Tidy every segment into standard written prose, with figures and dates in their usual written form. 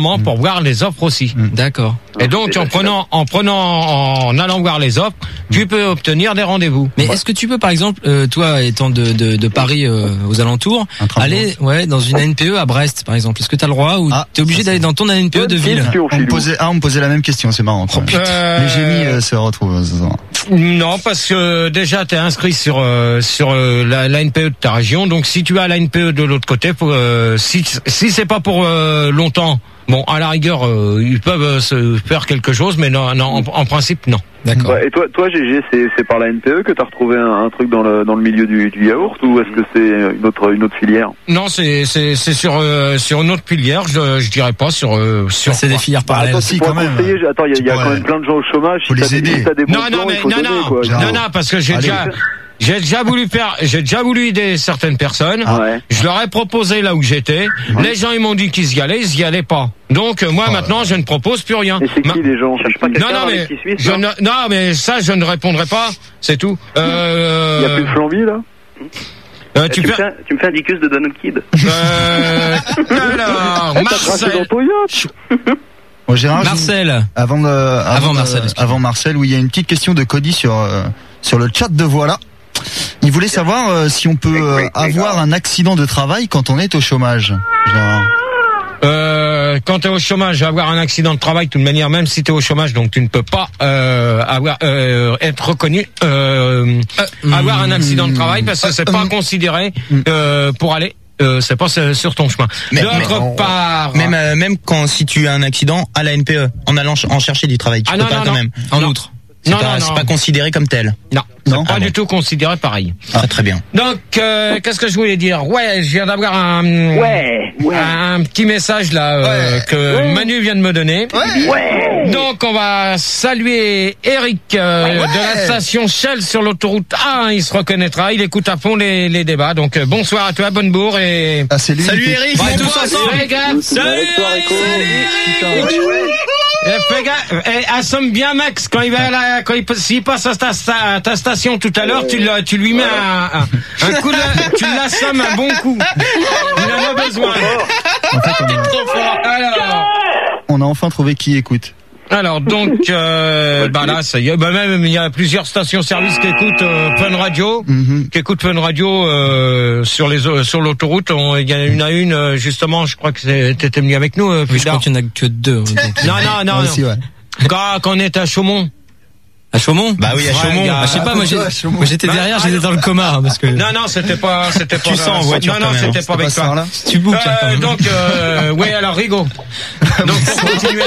pour voir les offres aussi. D'accord. Et donc en allant voir les offres, tu peux obtenir des rendez-vous. Mais est-ce que tu peux, par exemple, toi étant de Paris aux alentours, aller dans une ANPE à Brest, par exemple? Est-ce que tu as le droit ou t'es obligé d'aller dans ton ANPE de ville? On me posait la même question, c'est marrant. Les génies se retrouvent. Non, parce que déjà t'es inscrit sur l'ANPE de ta région. Donc si tu as l'ANPE de l'autre côté, si c'est pas pour longtemps, bon, à la rigueur, ils peuvent se faire quelque chose, mais non, en principe, non. D'accord. Ouais, et toi, GG, c'est par la NPE que t'as retrouvé un truc dans le milieu du yaourt, ou est-ce que c'est une autre filière? Non, c'est sur une autre filière. Je dirais pas sur. C'est des filières parallèles. Attends, quand même. Attends, il y a quand même plein de gens au chômage. Faut les aider. Si t'as des bons plans, il faut donner, quoi. Non, parce que j'ai déjà voulu aider certaines personnes. Je leur ai proposé là où j'étais. Les gens, ils m'ont dit qu'ils y allaient pas. Donc, moi, maintenant, je ne propose plus rien. Et c'est qui les gens? Non, mais ça, je ne répondrai pas. C'est tout. Il y a plus de flambi, là? Tu me fais un dicus de Donald Kid. Alors, Marcel. Bon, Gérard, Marcel. Avant Marcel, où il y a une petite question de Cody sur le chat de Voilà. Il voulait savoir si on peut avoir un accident de travail quand on est au chômage. Gérard. Quand tu es au chômage, avoir un accident de travail, de toute manière, même si tu es au chômage, donc tu ne peux pas être reconnu avoir un accident de travail parce que c'est pas considéré pour aller. C'est pas sur ton chemin. D'autre part, même si tu as un accident à la NPE, en allant en chercher du travail, tu peux pas quand même. En outre. C'est pas considéré comme tel. Non, pas du tout considéré pareil. Très bien. Donc, qu'est-ce que je voulais dire? Ouais, je viens d'avoir un petit message là que Manu vient de me donner. Donc, on va saluer Eric de la station Shell sur l'autoroute A1. Il se reconnaîtra. Il écoute à fond les débats. Donc, bonsoir à toi, bonne bourre et salut Eric. On va tous ensemble. Salut Eric. Fais gaffe, assomme bien Max quand s'il passe à ta station tout à l'heure, tu lui mets un coup tu l'assommes un bon coup. Il en a besoin. Alors, on a enfin trouvé qui écoute. Alors donc là ça y est, même il y a plusieurs stations-service qui écoutent Fun Radio, sur l'autoroute. Il y en a une justement, je crois que t'étais venu avec nous. Je crois qu'il n'y en a que deux. Non. Aussi, ouais. Quand on est à Chaumont. À Chaumont? Bah oui, à Chaumont. Je sais pas, moi j'étais derrière, j'étais dans le coma, parce que. Non, c'était pas. Tu sens en voiture. Non, c'était pas avec toi. Tu bouques. Donc, oui, alors Rigo. Donc pour continuer.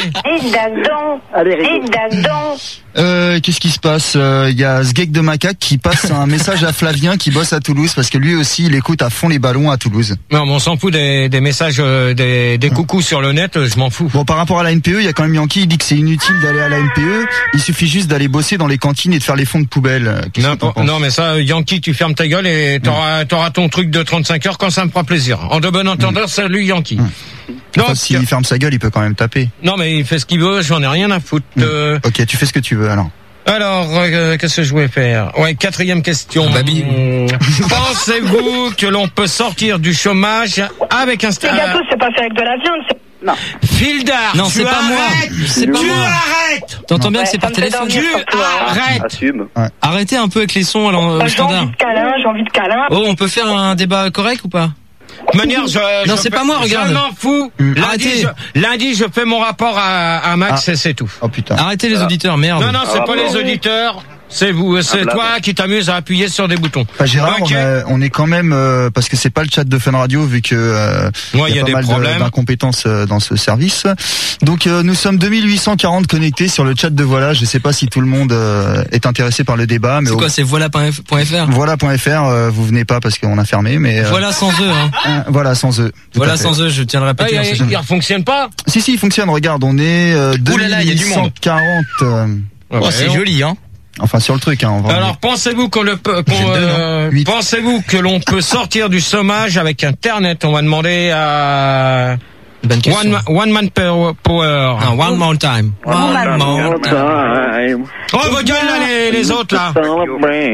Qu'est-ce qui se passe? Il y a Sgeg de Macaque qui passe un message à Flavien qui bosse à Toulouse parce que lui aussi il écoute à fond les ballons à Toulouse. Non, mais on s'en fout des messages, des coucous sur le net, je m'en fous. Bon, par rapport à la NPE, il y a quand même Yankee, il dit que c'est inutile d'aller à la NPE, il suffit juste d'aller bosser dans les cantines et de faire les fonds de poubelle. Non, mais ça, Yankee, tu fermes ta gueule et t'auras ton truc de 35 heures quand ça me fera plaisir. En de bon entendeur, salut Yankee. Donc, s'il ferme sa gueule, il peut quand même taper. Non, mais il fait ce qu'il veut, j'en ai rien à foutre. Ok, tu fais ce que tu veux alors. Alors, qu'est-ce que je voulais faire? Ouais, quatrième question. Babi. Pensez-vous que l'on peut sortir du chômage avec un Les gâteaux, c'est pas fait avec de la viande, Non. Fildar, non, c'est pas moi. C'est pas moi. Arrêtes. T'entends bien que c'est par téléphone. Tu arrêtes. Assume. Arrêtez un peu avec les sons au standard. J'ai envie de câlin. Oh, on peut faire un débat correct ou pas? De manière, non, c'est pas moi, regarde. Je m'en fous. Lundi, je fais mon rapport à Max et c'est tout. Oh putain. Arrêtez les auditeurs, merde. Non, c'est pas les auditeurs. C'est vous, c'est toi qui t'amuses à appuyer sur des boutons. Enfin, Gérard, on est quand même parce que c'est pas le chat de Fun Radio vu que il y a pas des mal d'incompétences dans ce service. Donc nous sommes 2840 connectés sur le chat de Voilà. Je sais pas si tout le monde est intéressé par le débat, mais c'est quoi, c'est voilà.fr. Voilà.fr, vous venez pas parce qu'on a fermé, mais voilà sans eux. Voilà sans eux. Voilà sans eux, je tiens à le répéter. Il fonctionne pas. Si, il fonctionne. Regarde, on est 2840. Oh, c'est joli, hein. Enfin sur le truc, hein. Alors pensez-vous pensez-vous que l'on peut sortir du chômage avec Internet? On va demander à One Man Power. One More Time. Oh, vos gueules là, les autres là.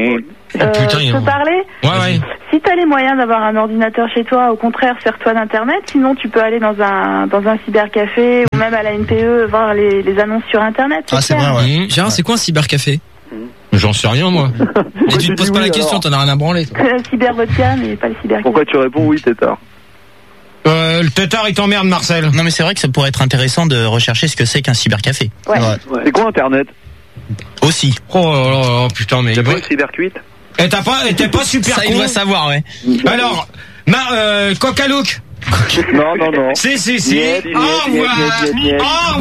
Je peux parler ? Ouais. Si t'as les moyens d'avoir un ordinateur chez toi, au contraire, sers-toi d'Internet. Sinon, tu peux aller dans un cybercafé ou même à la NPE voir les annonces sur Internet. C'est vrai, ouais. Gérard, c'est quoi un cybercafé ? J'en sais rien, moi. Et tu te poses pas la question, t'en as rien à branler. Cyber vodka, mais pas le cybercafé. Pourquoi tu réponds oui, tétard ? Le tétard, il t'emmerde, Marcel. Non, mais c'est vrai que ça pourrait être intéressant de rechercher ce que c'est qu'un cybercafé. Ouais. C'est quoi Internet ? Aussi. Oh putain, mais... T'as pas une cybercuite ? Et t'es pas super ça, con. il doit savoir, ouais. Alors, Coca-Look. Non. Si. Au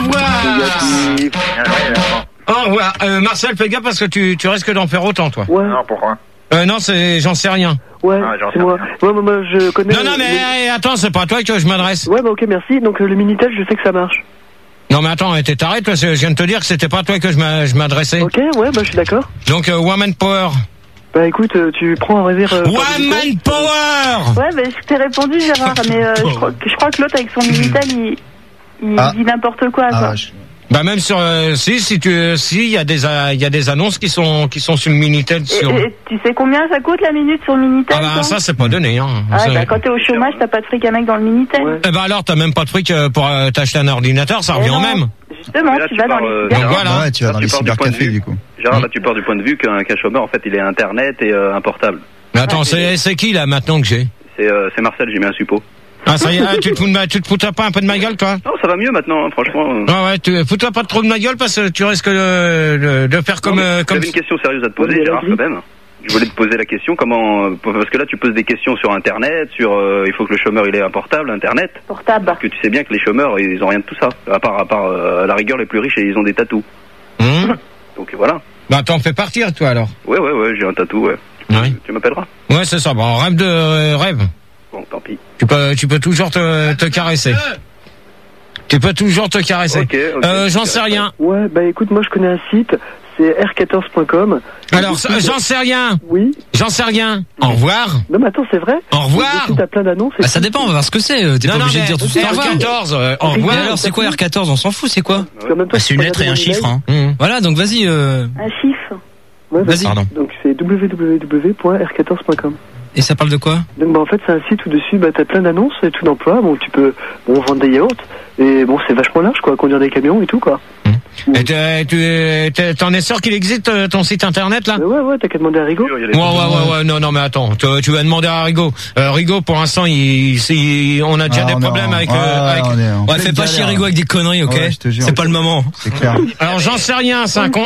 revoir. Marcel, fais gaffe parce que tu risques d'en faire autant, toi. Ouais. Non, pourquoi ? Non, j'en sais rien. Ouais, c'est moi. Moi, je connais... Non, mais attends, c'est pas à toi que je m'adresse. Ouais, bah ok, merci. Donc le Minitel, je sais que ça marche. Non, mais attends, t'es taré, toi, je viens de te dire que c'était pas à toi que je m'adressais. Ok, ouais, bah je suis d'accord. Donc, Woman Power. Bah écoute, tu prends un réserve... Woman Power. Ouais, bah je t'ai répondu, Gérard, mais je crois que l'autre, avec son Minitel, il dit n'importe quoi, quoi. Bah même sur il y a des annonces qui sont sur le Minitel sur... Et tu sais combien ça coûte la minute sur le Minitel? Ah bah ça c'est pas donné hein. Quand t'es au chômage, t'as pas de fric à mettre dans le Minitel. Ouais. Eh bah alors t'as même pas de fric pour t'acheter un ordinateur, ça revient au même. Justement, tu vas dans les donc voilà. Ouais, tu vas dans les cybercafés du coup. Gérard, là tu pars du point de vue qu'un chômeur en fait il est internet et un portable. Mais attends, c'est qui là maintenant que j'ai? C'est Marcel, j'ai mis un suppôt. Ah ça y est, tu te fous pas un peu de ma gueule toi? Non, ça va mieux maintenant, hein, franchement. Ouais, tu fous-toi pas trop de ma gueule parce que tu risques de faire comme... J'avais une question sérieuse à te poser, Gérard, quand même. Je voulais te poser la question, parce que là tu poses des questions sur Internet, sur il faut que le chômeur il ait un portable, Internet. Portable. Parce que tu sais bien que les chômeurs ils ont rien de tout ça, à part à la rigueur les plus riches et ils ont des tatous. Donc voilà. Bah t'en fais partir toi alors. Ouais, j'ai un tatou, ouais. Tu m'appelleras. Ouais c'est ça, bon rêve de rêve. Bon, tant pis. Tu peux toujours te caresser. Tu peux toujours te caresser. Okay, j'en sais rien. Ouais, bah écoute, moi je connais un site, c'est r14.com. Alors, j'en sais rien. Oui. J'en sais rien. Au revoir. Non mais attends, c'est vrai. Au revoir. T'as plein d'annonces. Ça dépend, on va voir ce que c'est. T'es pas obligé de dire tout ça. R14. Au revoir. Alors, c'est quoi R14? On s'en fout, c'est quoi? C'est une lettre et un chiffre. Hein. Voilà, donc vas-y. Un chiffre. Ouais, vas-y. Donc c'est www.r14.com. Et ça parle de quoi? Donc en fait c'est un site où dessus t'as plein d'annonces et tout d'emploi. Bon tu peux vendre des yaourts et bon c'est vachement large quoi, conduire des camions et tout quoi. Et t'en es sûr qu'il existe ton site internet là? Ouais, t'as qu'à demander à Rigaud. Ouais, non mais attends, tu vas demander à Rigaud. Rigaud pour l'instant on a déjà des problèmes avec... Ouais, fais pas chier Rigaud avec des conneries, ok? C'est pas le moment. C'est clair. Alors j'en sais rien,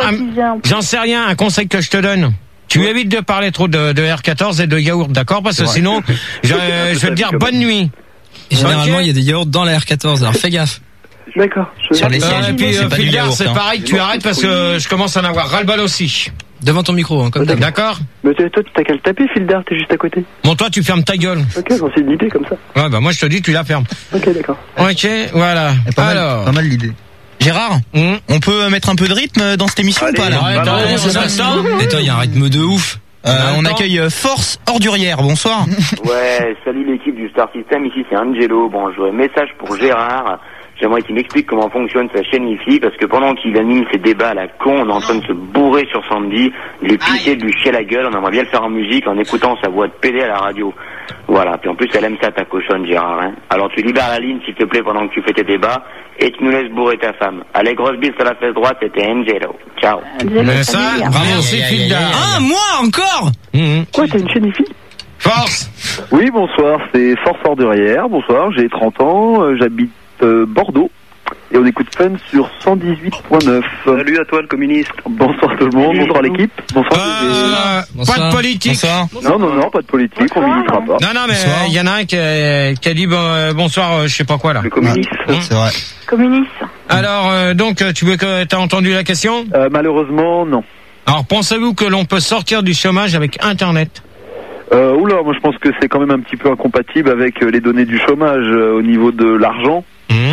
un conseil que je te donne. Tu évites de parler trop de R14 et de yaourt, d'accord? Parce que sinon, je vais te dire bonne nuit. Et généralement, il y a des yaourts dans la R14, alors fais gaffe. D'accord. Sur les sièges, et puis Filgar, c'est pareil, tu arrêtes parce que je commence à en avoir ras-le-bal aussi. Devant ton micro, hein, comme d'accord? Mais toi, t'as qu'à le taper, Fildar, t'es juste à côté. Bon, toi, tu fermes ta gueule. Ok, c'est une idée comme ça. Ouais, bah moi, je te dis, tu la fermes. Ok, d'accord. Ok, voilà. Pas mal l'idée. Gérard, on peut mettre un peu de rythme dans cette émission ou pas là? Attends, il y a un rythme de ouf. On accueille Force Ordurière, bonsoir. Ouais, salut l'équipe du Star System, ici c'est Angelo. Bon, j'aurais un message pour Gérard. J'aimerais qu'il m'explique comment fonctionne sa chaîne Wi-Fi, parce que pendant qu'il anime ses débats à la con, on est en train de se bourrer sur Sandy, il est pissé de lui chier la gueule, on aimerait bien le faire en musique en écoutant sa voix de PD à la radio. Voilà, puis en plus elle aime ça ta cochonne Gérard, hein. Alors tu libères la ligne s'il te plaît pendant que tu fais tes débats, et tu nous laisses bourrer ta femme. Allez, grosse bise sur la fesse droite, c'était Angelo. Ciao. Mais ça, bravo, c'est Fildar. Ah, moi encore? Quoi, t'as une chaîne Wi-Fi? Force. Oui, bonsoir, c'est Force Ordurière, bonsoir, j'ai 30 ans, j'habite Bordeaux et on écoute Fun sur 118.9. Salut à toi le communiste. Bonsoir tout le monde, bonsoir l'équipe. Bonsoir. Pas de politique. Bonsoir. Non, pas de politique, on militera pas. Non, mais il y en a un qui a dit bonsoir, je sais pas quoi là. Le communiste. C'est vrai. Communiste. Alors, donc, t'as entendu la question? Malheureusement, non. Alors, pensez-vous que l'on peut sortir du chômage avec Internet? Oula, moi je pense que c'est quand même un petit peu incompatible avec les données du chômage au niveau de l'argent.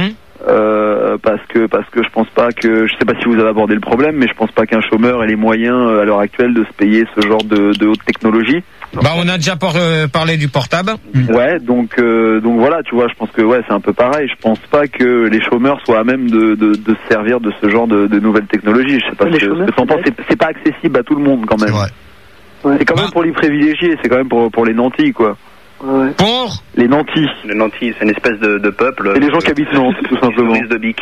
Parce que je pense pas que, je sais pas si vous avez abordé le problème, mais je pense pas qu'un chômeur ait les moyens à l'heure actuelle de se payer ce genre de haute technologie. Bah on a déjà parlé du portable. Ouais, donc voilà, tu vois, je pense que c'est un peu pareil. Je pense pas que les chômeurs soient à même de se servir de ce genre de nouvelles technologies. Je sais pas ce que t'en penses. C'est pas accessible à tout le monde quand même. C'est quand même pour les privilégiés, c'est quand même pour les nantis, quoi. Ouais. Pour les nantis. Les nantis, c'est une espèce de peuple. C'est les gens qui habitent Nantes, tout simplement. De bic.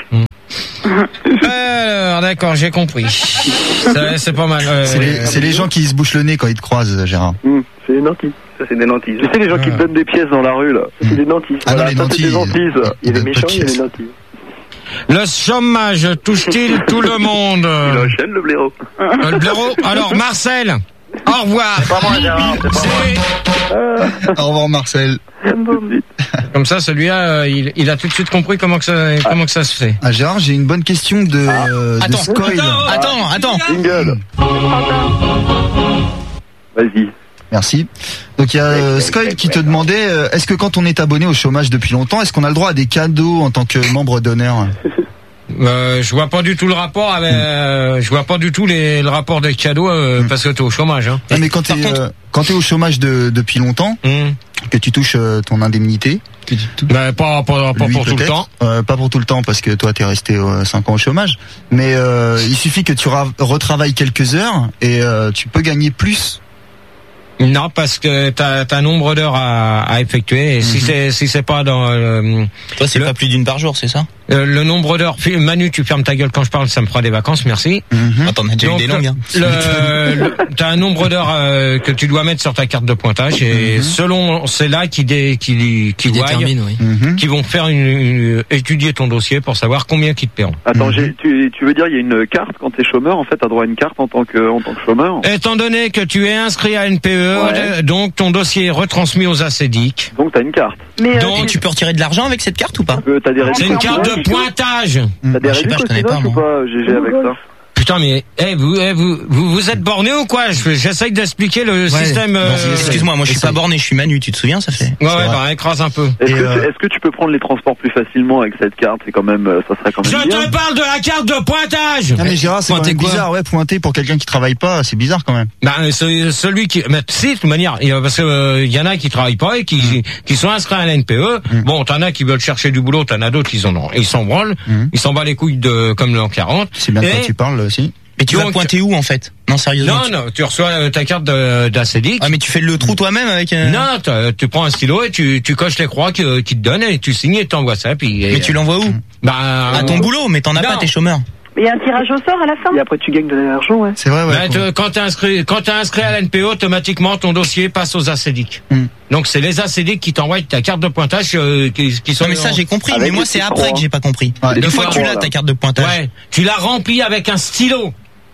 Alors, d'accord, j'ai compris. C'est pas mal. C'est les gens qui se bouchent le nez quand ils te croisent, Gérard. C'est les nantis. Ça, c'est des nantis. Tu sais, les gens qui te donnent des pièces dans la rue, là. C'est des nantis. Ah non, les nantis. Il y a les méchants, il y a les nantis. Le chômage touche-t-il tout le monde? Il enchaîne, le blaireau. Le blaireau. Alors, Marcel, au revoir. C'est pas moi, Gérard. Au revoir, Marcel. Comme ça, celui-là, il a tout de suite compris comment que ça se fait. Ah, Gérard, j'ai une bonne question de Scoil. Attends. Jingle. Vas-y. Merci. Donc il y a Scoil qui te demandait, est-ce que quand on est abonné au chômage depuis longtemps, est-ce qu'on a le droit à des cadeaux en tant que membre d'honneur? Je vois pas du tout le rapport avec, je vois pas du tout le rapport des cadeaux parce que t'es au chômage. Hein. Ah, mais quand t'es au chômage depuis longtemps, que tu touches ton indemnité. Pas pour tout le temps. Pas pour tout le temps parce que toi t'es resté 5 ans au chômage. Mais il suffit que tu retravailles quelques heures et tu peux gagner plus. Non, parce que t'as un nombre d'heures à effectuer. Et si c'est pas dans toi, c'est pas plus d'une par jour, c'est ça? Le nombre d'heures. Manu, tu fermes ta gueule quand je parle, ça me fera des vacances, merci. Attends, on a déjà eu des langues. Hein. T'as un nombre d'heures que tu dois mettre sur ta carte de pointage et selon c'est là qui détermine, qui vont faire étudier ton dossier pour savoir combien qu'ils te paieront. Attends, tu veux dire il y a une carte quand t'es chômeur, en fait, t'as droit à une carte en tant que chômeur. Étant donné que tu es inscrit à NPE, donc ton dossier est retransmis aux ACDIC. Donc t'as une carte. Donc tu peux retirer de l'argent avec cette carte ou pas? C'est une carte de pointage. T'as des réductions, je connais pas, ou pas, GG, avec ça? Putain, mais vous êtes borné ou quoi? J'essaye d'expliquer le système. Excuse-moi, moi je suis pas borné, je suis Manu, tu te souviens, ça fait. Ouais, écrase un peu. Est-ce que tu peux prendre les transports plus facilement avec cette carte? C'est quand même, ça serait quand même. Je te parle de la carte de pointage. Ah mais Gérard, c'est quand même bizarre, pointer pour quelqu'un qui travaille pas, c'est bizarre quand même. C'est bien de quoi tu parles aussi. Mais tu vas pointer où en fait? Non, sérieusement. Non, tu reçois ta carte d'ACDIC. Ah, mais tu fais le trou toi-même avec Non, tu prends un stylo et tu coches les croix qu'ils te donnent et tu signes et t'envoies ça. Mais tu l'envoies où? À ton boulot, mais t'en as pas, t'es chômeur. Il y a un tirage au sort à la fin. Et après tu gagnes de l'argent, ouais. C'est vrai, ouais. Quand t'es inscrit à l'NPE, automatiquement ton dossier passe aux ACDIC. Donc c'est les ACDIC qui t'envoient ta carte de pointage qui sont. Non mais ça j'ai compris, mais moi c'est après que j'ai pas compris. Une fois que tu l'as ta carte de pointage. Ouais, tu l'as remplie avec un stylo.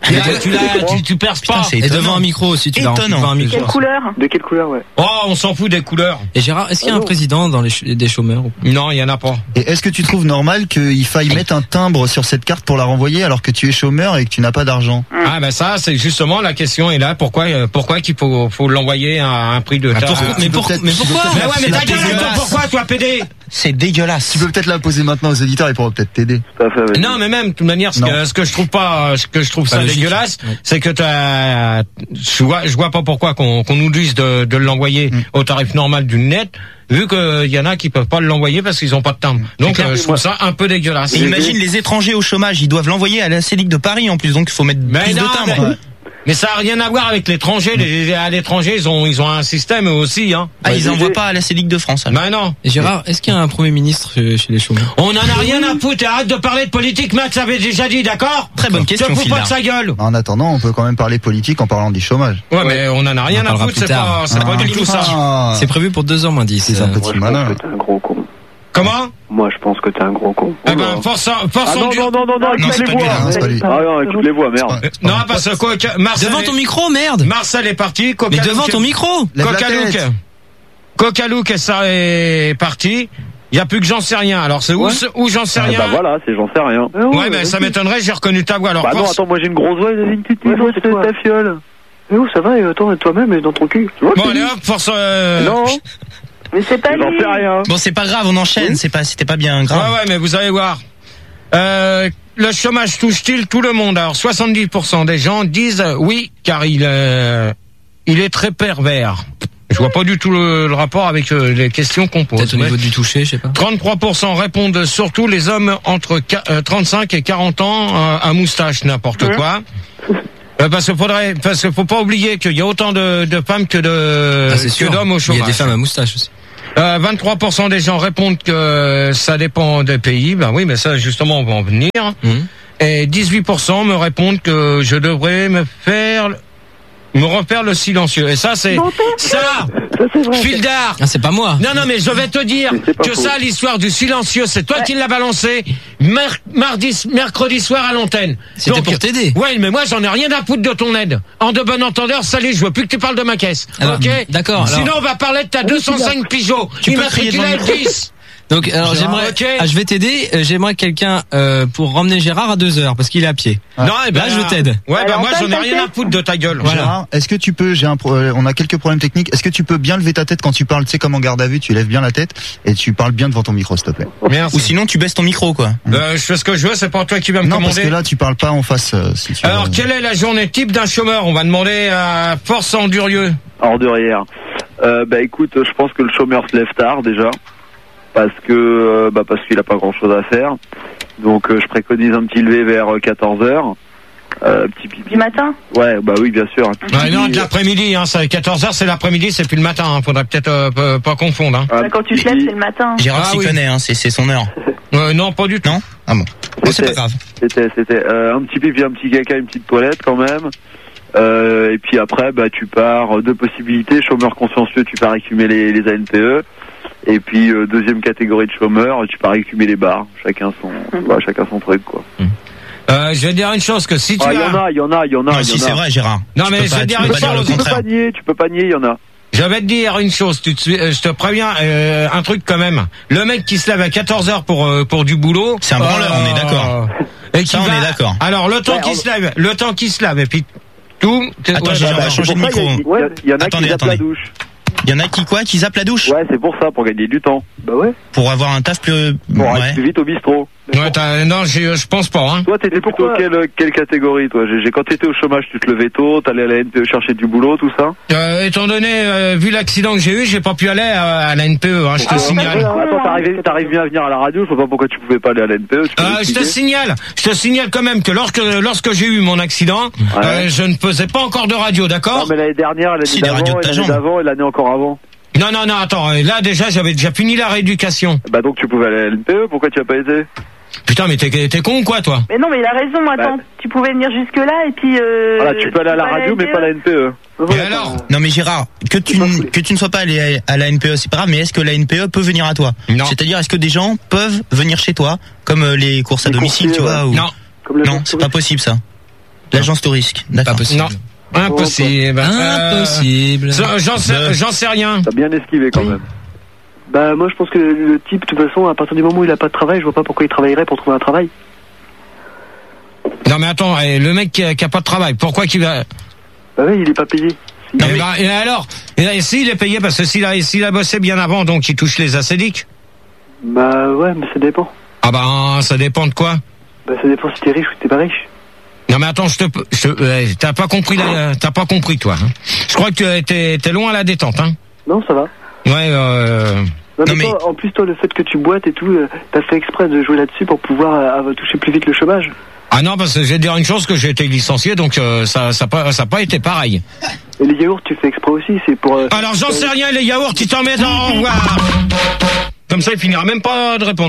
Tu perces pas. Et devant un micro aussi, tu l'as rempli devant un micro. Quelle couleur? De quelle couleur, ouais. Oh, on s'en fout des couleurs. Et Gérard, est-ce qu'il y a un président dans des chômeurs? Non, il y en a pas. Et est-ce que tu trouves normal qu'il faille mettre un timbre sur cette carte pour la renvoyer alors que tu es chômeur et que tu n'as pas d'argent? Ah ben ça, c'est justement la question est là. Pourquoi qu'il faut l'envoyer à un prix de mais pourquoi? Mais ta gueule, pourquoi toi PD? C'est dégueulasse. Tu peux peut-être la poser maintenant aux éditeurs, ils pourront peut-être t'aider. Non, mais même de toute manière, ce que je trouve ça dégueulasse, c'est que je vois pas pourquoi qu'on nous dise de l'envoyer au tarif normal d'une net, vu qu'il y en a qui peuvent pas l'envoyer parce qu'ils ont pas de timbre. Donc je trouve ça un peu dégueulasse. Et imagine les étrangers au chômage, ils doivent l'envoyer à la CEDIC de Paris en plus, donc il faut mettre plus de timbres. Mais ça a rien à voir avec l'étranger. À l'étranger, ils ont un système aussi, hein. Ah, ils envoient pas à la CEDIC de France. Bah non. Et Gérard, est-ce qu'il y a un Premier ministre chez les chômeurs? On en a rien à foutre. Arrête de parler de politique, Max avait déjà dit, d'accord? Très bonne question. Tu te fous pas de sa gueule. En attendant, on peut quand même parler politique en parlant du chômage. Ouais, mais on en a rien à foutre. C'est pas du tout ça. C'est prévu pour 2h moins 10. C'est un petit malin. T'es un gros con. Comment? Moi, je pense que t'es un gros con. Eh ben, force non, écoute les voix. Ah non, écoute les voix, merde. Non, parce que Marcel. Devant ton micro, merde. Marcel est parti. Mais devant ton micro. Coca-Look, ça est parti. Il y a plus que j'en sais rien. Alors c'est où j'en sais rien. Bah voilà, c'est j'en sais rien. Ouais, mais ça m'étonnerait, j'ai reconnu ta voix. Alors bah non, attends, moi j'ai une grosse voix, j'ai une petite voix, c'est ta fiole. Mais où ça va, attends, toi-même dans ton cul. Bon, allez hop, force. Non. Mais c'est pas j'en sais rien. Bon, c'est pas grave, on enchaîne, c'était pas bien grave. Ouais, mais vous allez voir. Le chômage touche-t-il tout le monde? Alors 70% des gens disent oui, car il est très pervers. Je vois pas du tout le rapport avec les questions qu'on pose. Peut-être au niveau du toucher, je sais pas. 33% répondent surtout les hommes entre 35 et 40 ans à moustache, n'importe quoi. Parce que faut pas oublier qu'il y a autant de femmes que d'hommes au chômage. Il y a des femmes à moustache aussi. 23% des gens répondent que ça dépend des pays. Ben oui, mais ça, justement, on va en venir. Et 18% me répondent que je devrais me refaire le silencieux. Et ça, c'est fil d'art. Ah, c'est pas moi. Non, mais je vais te dire que ça, l'histoire du silencieux, c'est toi qui l'as balancé mercredi soir à l'antenne. C'était pour t'aider. Ouais, mais moi, j'en ai rien à foutre de ton aide. En de bon entendeur, salut, je veux plus que tu parles de ma caisse. Alors, ok? D'accord. Sinon, on va parler de ta 205 Peugeot. Immatriculé à 10. Donc, alors j'aimerais, je vais t'aider. J'aimerais quelqu'un pour ramener Gérard à 2h parce qu'il est à pied. Non, là je t'aide. Ouais, moi j'en ai rien à foutre de ta gueule. Voilà. Gérard, est-ce que tu peux, on a quelques problèmes techniques. Est-ce que tu peux bien lever ta tête quand tu parles, tu sais comme en garde à vue, tu lèves bien la tête et tu parles bien devant ton micro, s'il te plaît. Merci. Ou sinon tu baisses ton micro, quoi. Je fais ce que je veux, c'est pas toi qui vas me commander. Non, parce que là tu parles pas en face. Si tu Alors quelle est la journée type d'un chômeur? On va demander à Force Andurieux. Ordurière. Écoute, je pense que le chômeur se lève tard déjà. Parce qu'il a pas grand chose à faire. Donc je préconise un petit lever vers 14h. Petit pipi. Du matin? Ouais, oui, bien sûr. Non, de l'après-midi, 14h c'est l'après-midi, c'est plus le matin, faudrait peut-être pas confondre. Quand tu te lèves, c'est le matin. Gérard s'y connaît, c'est son heure. Non, pas du tout. Non? Ah bon. C'est pas grave. C'était un petit pipi, un petit caca, une petite toilette quand même. Et puis après, tu pars, deux possibilités, chômeur consciencieux, tu pars récumer les ANPE. Et puis deuxième catégorie de chômeurs, tu pars récumer les bars. Chacun son truc, quoi. Je vais dire une chose, que si tu il y en a. Non, si c'est vrai, Gérard. Non, mais je vais dire une chose. Tu peux pas nier, il y en a. Je vais te dire une chose, je te préviens, un truc quand même. Le mec qui se lève à 14h pour du boulot. C'est un branleur, on est d'accord. On est d'accord. Alors, le temps qu'il se lève, et puis tout. Attends, on va changer de micro. Il y en a qui zappent la douche. Il y en a qui zappent la douche? Ouais, c'est pour ça, pour gagner du temps. Bah ouais. Pour avoir un taf plus... Pour aller plus vite au bistrot. Ouais, non, je pense pas, hein. Toi, t'étais plutôt quelle catégorie, toi? Quand t'étais au chômage, tu te levais tôt, t'allais à la NPE chercher du boulot, tout ça? Étant donné, vu l'accident que j'ai eu, j'ai pas pu aller à la NPE, hein, je te signale. Attends, t'arrives bien à venir à la radio, je vois pas pourquoi tu pouvais pas aller à la NPE. Je te signale quand même que lorsque j'ai eu mon accident, je ne faisais pas encore de radio, d'accord? Non, mais l'année dernière, l'année d'avant et l'année encore avant. Non, attends, là déjà, j'avais déjà fini la rééducation. Bah donc tu pouvais aller à la NPE, pourquoi tu as pas été? Putain, mais t'es con ou quoi, toi? Mais non, mais il a raison, attends, tu pouvais venir jusque-là et puis... Voilà, tu peux aller à la radio, mais pas à la NPE. Et alors? Non mais Gérard, que tu ne sois pas allé à la NPE, c'est pas grave, mais est-ce que la NPE peut venir à toi? Non. C'est-à-dire, est-ce que des gens peuvent venir chez toi, comme les courses à domicile, tu vois? Non. Non, c'est pas possible, ça. L'agence touristique, d'accord. Pas possible. Non. Impossible. Impossible. J'en sais rien. T'as bien esquivé quand même. Bah moi je pense que le type, de toute façon, à partir du moment où il a pas de travail, je vois pas pourquoi il travaillerait pour trouver un travail. Non mais attends, le mec qui a pas de travail, pourquoi qu'il va... Bah oui, il est pas payé. Non, et alors, s'il est payé, parce que s'il a bossé bien avant, donc il touche les acédiques. Bah ouais, mais ça dépend. Ah bah ça dépend de quoi? Bah ça dépend si t'es riche ou t'es pas riche. Non mais attends, t'as pas compris toi. Hein. Je crois que t'es loin à la détente, hein. Non, ça va. Ouais. Non, mais toi, en plus toi, le fait que tu boites et tout, t'as fait exprès de jouer là-dessus pour pouvoir toucher plus vite le chômage. Ah non, parce que je vais te dire une chose, que j'ai été licencié, donc ça a pas été pareil. Et les yaourts, tu fais exprès aussi, c'est pour... Alors j'en sais rien, les yaourts, tu t'en mets dans... Au revoir. Comme ça, il finira même pas de répondre.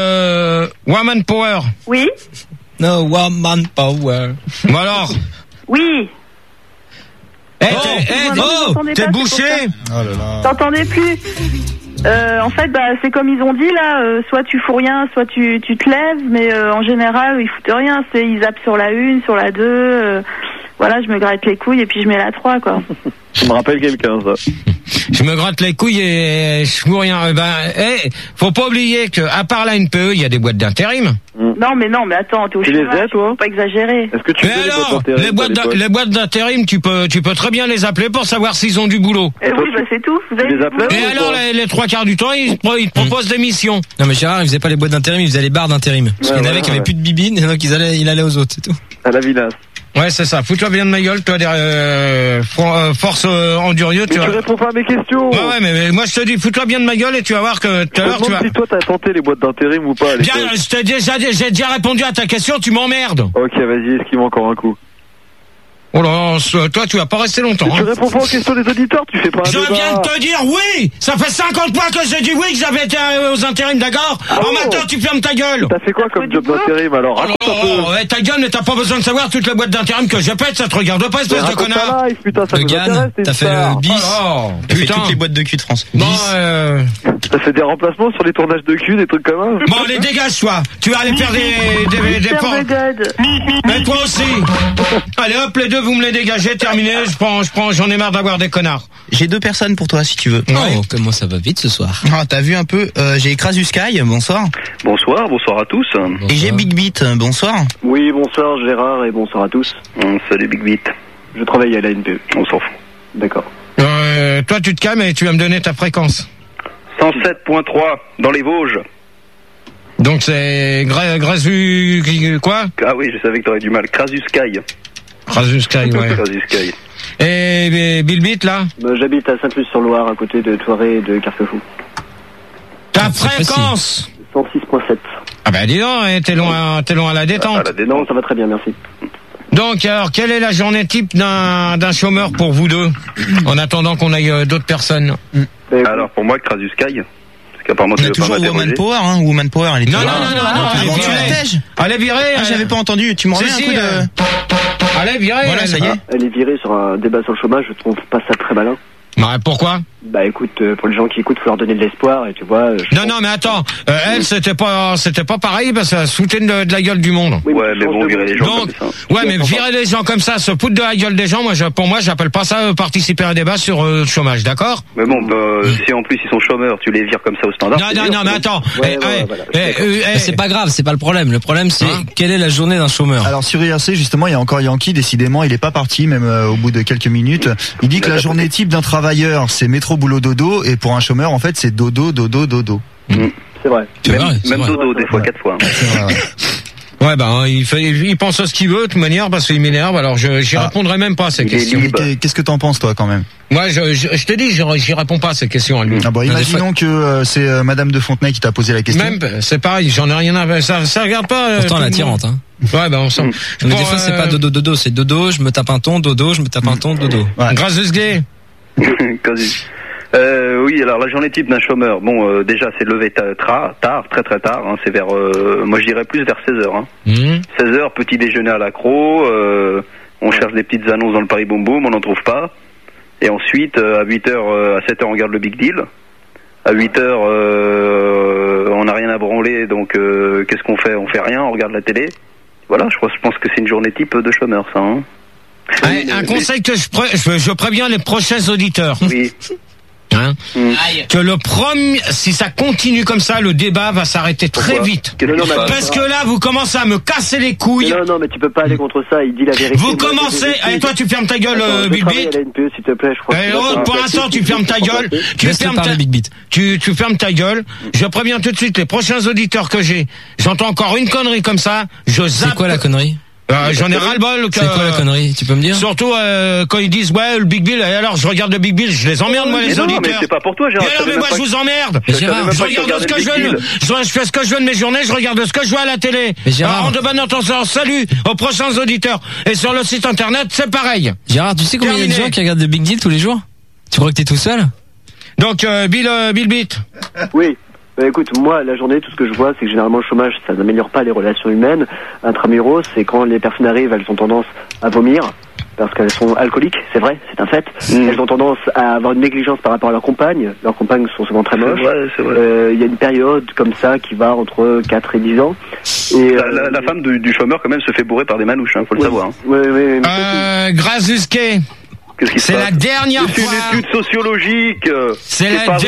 Woman Power. Oui. No woman power. Bon alors. Oui. T'es bouché. Oh là là. T'entendais plus. En fait, c'est comme ils ont dit là, soit tu fous rien, soit tu te lèves, mais en général, ils foutent rien. Ils zappent sur la 1, sur la 2. Voilà, je me gratte les couilles et puis je mets la 3, quoi. Ça me rappelle quelqu'un, ça. Je me gratte les couilles et je fous rien. Faut pas oublier que à part la NPE, il y a des boîtes d'intérim. Non, mais attends, t'es au chômage. Tu les as, toi? Faut pas exagérer. Est-ce que tu mais alors, les boîtes d'intérim, tu peux très bien les appeler pour savoir s'ils ont du boulot. Oui, c'est tout. Vous avez les appelés? Et alors, les 3/4 du temps, ils te proposent des missions. Non, mais Gérard, il faisait pas les boîtes d'intérim, il faisait les bars d'intérim. Parce qu'il y en avait qui avaient plus de bibine, et donc il allait aux autres, c'est tout. À la vinasse. Ouais, c'est ça. Fous-toi bien de ma gueule, toi, Force Andurieux. Tu réponds pas à mes questions. Ouais, mais moi, je te dis, fous-toi bien de ma gueule et tu vas voir que tout à l'heure, tu vas... si toi, t'as tenté les boîtes d'intérim ou pas. Bien, j'ai déjà répondu à ta question, tu m'emmerdes. Ok, vas-y, esquive encore un coup. Oh là, toi, tu vas pas rester longtemps. Tu réponds pas aux questions des auditeurs, tu fais pas un débat. Je viens de te dire oui. Ça fait 50 fois que j'ai dit oui, que j'avais été aux intérims, d'accord. Maintenant, tu fermes ta gueule. T'as fait quoi comme job d'intérim, alors? Ta gueule, mais t'as pas besoin de savoir toutes les boîtes d'intérim que je pète, ça te regarde pas, espèce de connard. Le GAN, t'as fait le bis. T'as fait toutes les boîtes de cul de France. Bon, t'as fait des remplacements sur les tournages de cul, des trucs comme ça. Bon, les dégage, toi. Tu vas aller faire des ports. Mais toi aussi. Allez hop, les deux, vous me les dégagez, terminé. J'en ai marre d'avoir des connards. J'ai 2 personnes pour toi, si tu veux. Oh, comment ça va vite ce soir. Ah, t'as vu un peu, j'ai Crasus Sky, bonsoir. Bonsoir à tous. Bonsoir. Et j'ai Big Beat, bonsoir. Oui, bonsoir Gérard et bonsoir à tous. Salut Big Beat. Je travaille à la NPE. On s'en fout. D'accord. Toi, tu te calmes et tu vas me donner ta fréquence. 107.3 dans les Vosges. Donc c'est Grasu quoi? Ah oui, je savais que t'aurais du mal. Crasus Sky. Crasus Sky, ouais. Crasus Sky. Et Bill Beat, là? J'habite à Sainte-Luce-sur-Loire, à côté de Thoiré et de Carquefou. Ta fréquence? 106.7. Ah bah dis donc, t'es loin à la détente. Non, ça va très bien, merci. Donc alors, quelle est la journée type d'un chômeur pour vous deux, en attendant qu'on aille d'autres personnes? Alors pour moi, Crasus Sky. Qu'apparemment, on a toujours Woman Power, hein. Woman Power, elle est non, elle est virée. Ah, j'avais pas entendu. Tu me remets un coup de... Elle est virée. Voilà, ça y est. Elle est virée sur un débat sur le chômage. Je trouve pas ça très malin. Bah, pourquoi? Bah écoute, pour les gens qui écoutent, faut leur donner de l'espoir et tu vois. Non mais attends, elle c'était pas pareil parce que ça se foutait de la gueule du monde. Oui, ouais, mais bon, virer les gens comme ça. Ouais, mais virer les gens comme ça, se foutre de la gueule des gens, pour moi, j'appelle pas ça participer à un débat sur le chômage, d'accord? Mais bon, si en plus ils sont chômeurs, tu les vires comme ça au standard. Non, mais attends. C'est pas grave, c'est pas le problème. Le problème, c'est quelle est la journée d'un chômeur? Alors sur IRC, justement, il y a encore Yankee. Décidément, il est pas parti, même au bout de quelques minutes. Il dit que la journée type d'un travailleur, c'est métro, boulot, dodo, et pour un chômeur, en fait, c'est dodo. C'est vrai. Même dodo, des fois, 4 fois. Ouais, il pense à ce qu'il veut, de toute manière, parce qu'il m'énerve, alors j'y répondrai même pas à ces questions. Qu'est-ce que t'en penses, toi, quand même? Moi, je te dis, j'y réponds pas à ces questions à lui. Ah bon, imaginons que c'est Madame de Fontenay qui t'a posé la question. Même, c'est pareil, j'en ai rien à... Ça regarde pas... Pourtant, elle est attirante, hein. Ouais, on sent. Mais des fois, c'est pas dodo, c'est dodo, je me tape un ton, dodo, je me tape un ton, dodo. Ouais. Grâce gay. Oui, alors la journée type d'un chômeur, déjà c'est levé tard, très très tard, hein, c'est vers, moi je dirais plus vers 16h. Hein. 16h, petit déjeuner à l'accro, on cherche des petites annonces dans le Paris Boom Boom, on n'en trouve pas. Et ensuite, à 8h, à 7h, on regarde le Big Deal. À 8h, on n'a rien à branler, donc qu'est-ce qu'on fait? On fait rien, on regarde la télé. Voilà, je pense que c'est une journée type de chômeur, ça. Hein. Un conseil que je préviens les prochains auditeurs. Oui. Hein, que le premier, si ça continue comme ça, le débat va s'arrêter très vite. Parce que là, vous commencez à me casser les couilles. Non, mais tu peux pas aller contre ça. Il dit la vérité. Vous commencez. Allez, toi, tu fermes ta gueule, Big Beat. S'il te plaît, je crois. Pour l'instant, tu fermes ta gueule. Tu fermes ta gueule. Je préviens tout de suite les prochains auditeurs que j'ai. J'entends encore une connerie comme ça. Je zappe. C'est quoi la connerie? J'en ai ras-le-bol. C'est quoi la connerie? Tu peux me dire? Surtout quand ils disent le Big Bill. Et alors je regarde le Big Bill, je les emmerde moi les auditeurs. Mais c'est pas pour toi, Gérard. Et alors mais moi je vous emmerde. Je regarde ce que je veux. Je fais ce que je veux de mes journées. Je regarde ce que je vois à la télé. Alors, en de bonne intention, salut aux prochains auditeurs. Et sur le site internet, c'est pareil. Gérard, tu sais combien il y a de gens qui regardent le Big Deal tous les jours? Tu crois que t'es tout seul? Donc Bill Beat. Oui. Écoute, moi, la journée, tout ce que je vois, c'est que généralement le chômage, ça n'améliore pas les relations humaines. Intramuros, c'est quand les personnes arrivent, elles ont tendance à vomir, parce qu'elles sont alcooliques, c'est vrai, c'est un fait. Elles ont tendance à avoir une négligence par rapport à leurs compagnes. Leurs compagnes sont souvent très moches. C'est vrai. Il y a une période comme ça qui va entre 4 et 10 ans. Et la femme du chômeur, quand même, se fait bourrer par des manouches, faut le savoir. Oui. Qu'est-ce Grazuske. qui se passe? La dernière fois. C'est une étude sociologique. C'est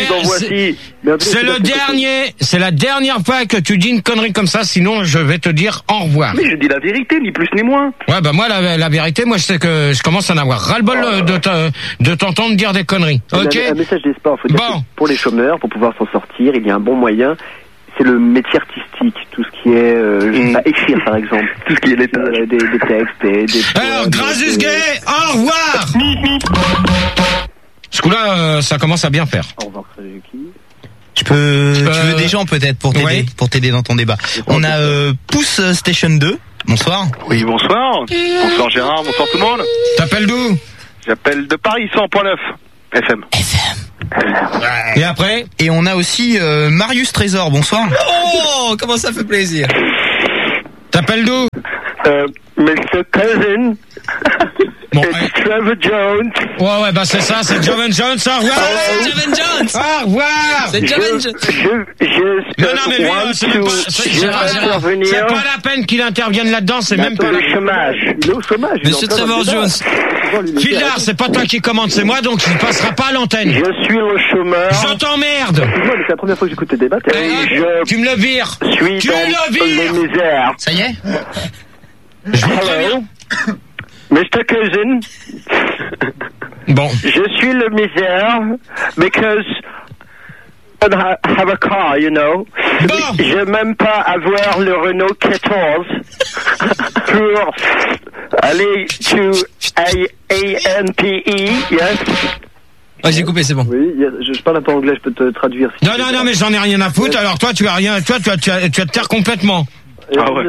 la dernière fois que tu dis une connerie comme ça, sinon je vais te dire au revoir. Mais je dis la vérité, ni plus ni moins. Ouais, moi la vérité, moi je sais que je commence à en avoir ras-le-bol de t'entendre dire des conneries. Ok. Un message d'espoir, faut dire que pour les chômeurs, pour pouvoir s'en sortir, il y a un bon moyen. C'est le métier artistique, tout ce qui est écrire par exemple, tout ce qui est des textes, des alors Grasus Gay, au revoir. Ce coup-là, ça commence à bien faire. Au revoir, Suzuki. Tu veux des gens peut-être pour t'aider dans ton débat. On a Pouce Station 2. Bonsoir. Oui, bonsoir. Bonsoir Gérard, bonsoir tout le monde. T'appelles d'où? J'appelle de Paris 100.9 FM. Et après? Et on a aussi Marius Trésor, bonsoir. Oh, comment ça fait plaisir. T'appelles d'où? Mr. Cousin. Bon, It's Trevor Jones. Ouais, bah c'est ça, c'est Jovan Jones. Au revoir. C'est Jovan Jones. Au revoir. C'est Jovan Jones. Non, mais lui, c'est même pas, c'est pas la peine qu'il intervienne là-dedans, c'est même pas le chômage. Il est au chômage. Monsieur Trevor Jones. Filard, c'est pas toi qui commande, c'est moi, donc il passera pas à l'antenne. Je suis le chômeur. Je t'emmerde. Excuse-moi, mais c'est la première fois que j'écoute tes débats. Tu me le vires. Tu le vires. Les misères. Ça y est? Hello. Mr. Cousin. Bon. Je suis le misère because I don't have a car, you know. Bon. Je même pas avoir le Renault 14 pour aller to ANPE, yes. Ouais, j'ai coupé, c'est bon. Oui, je parle un peu anglais, je peux te traduire. Non, mais j'en ai rien à foutre. Alors toi, tu as rien. Toi, tu vas te taire complètement. Ah ouais.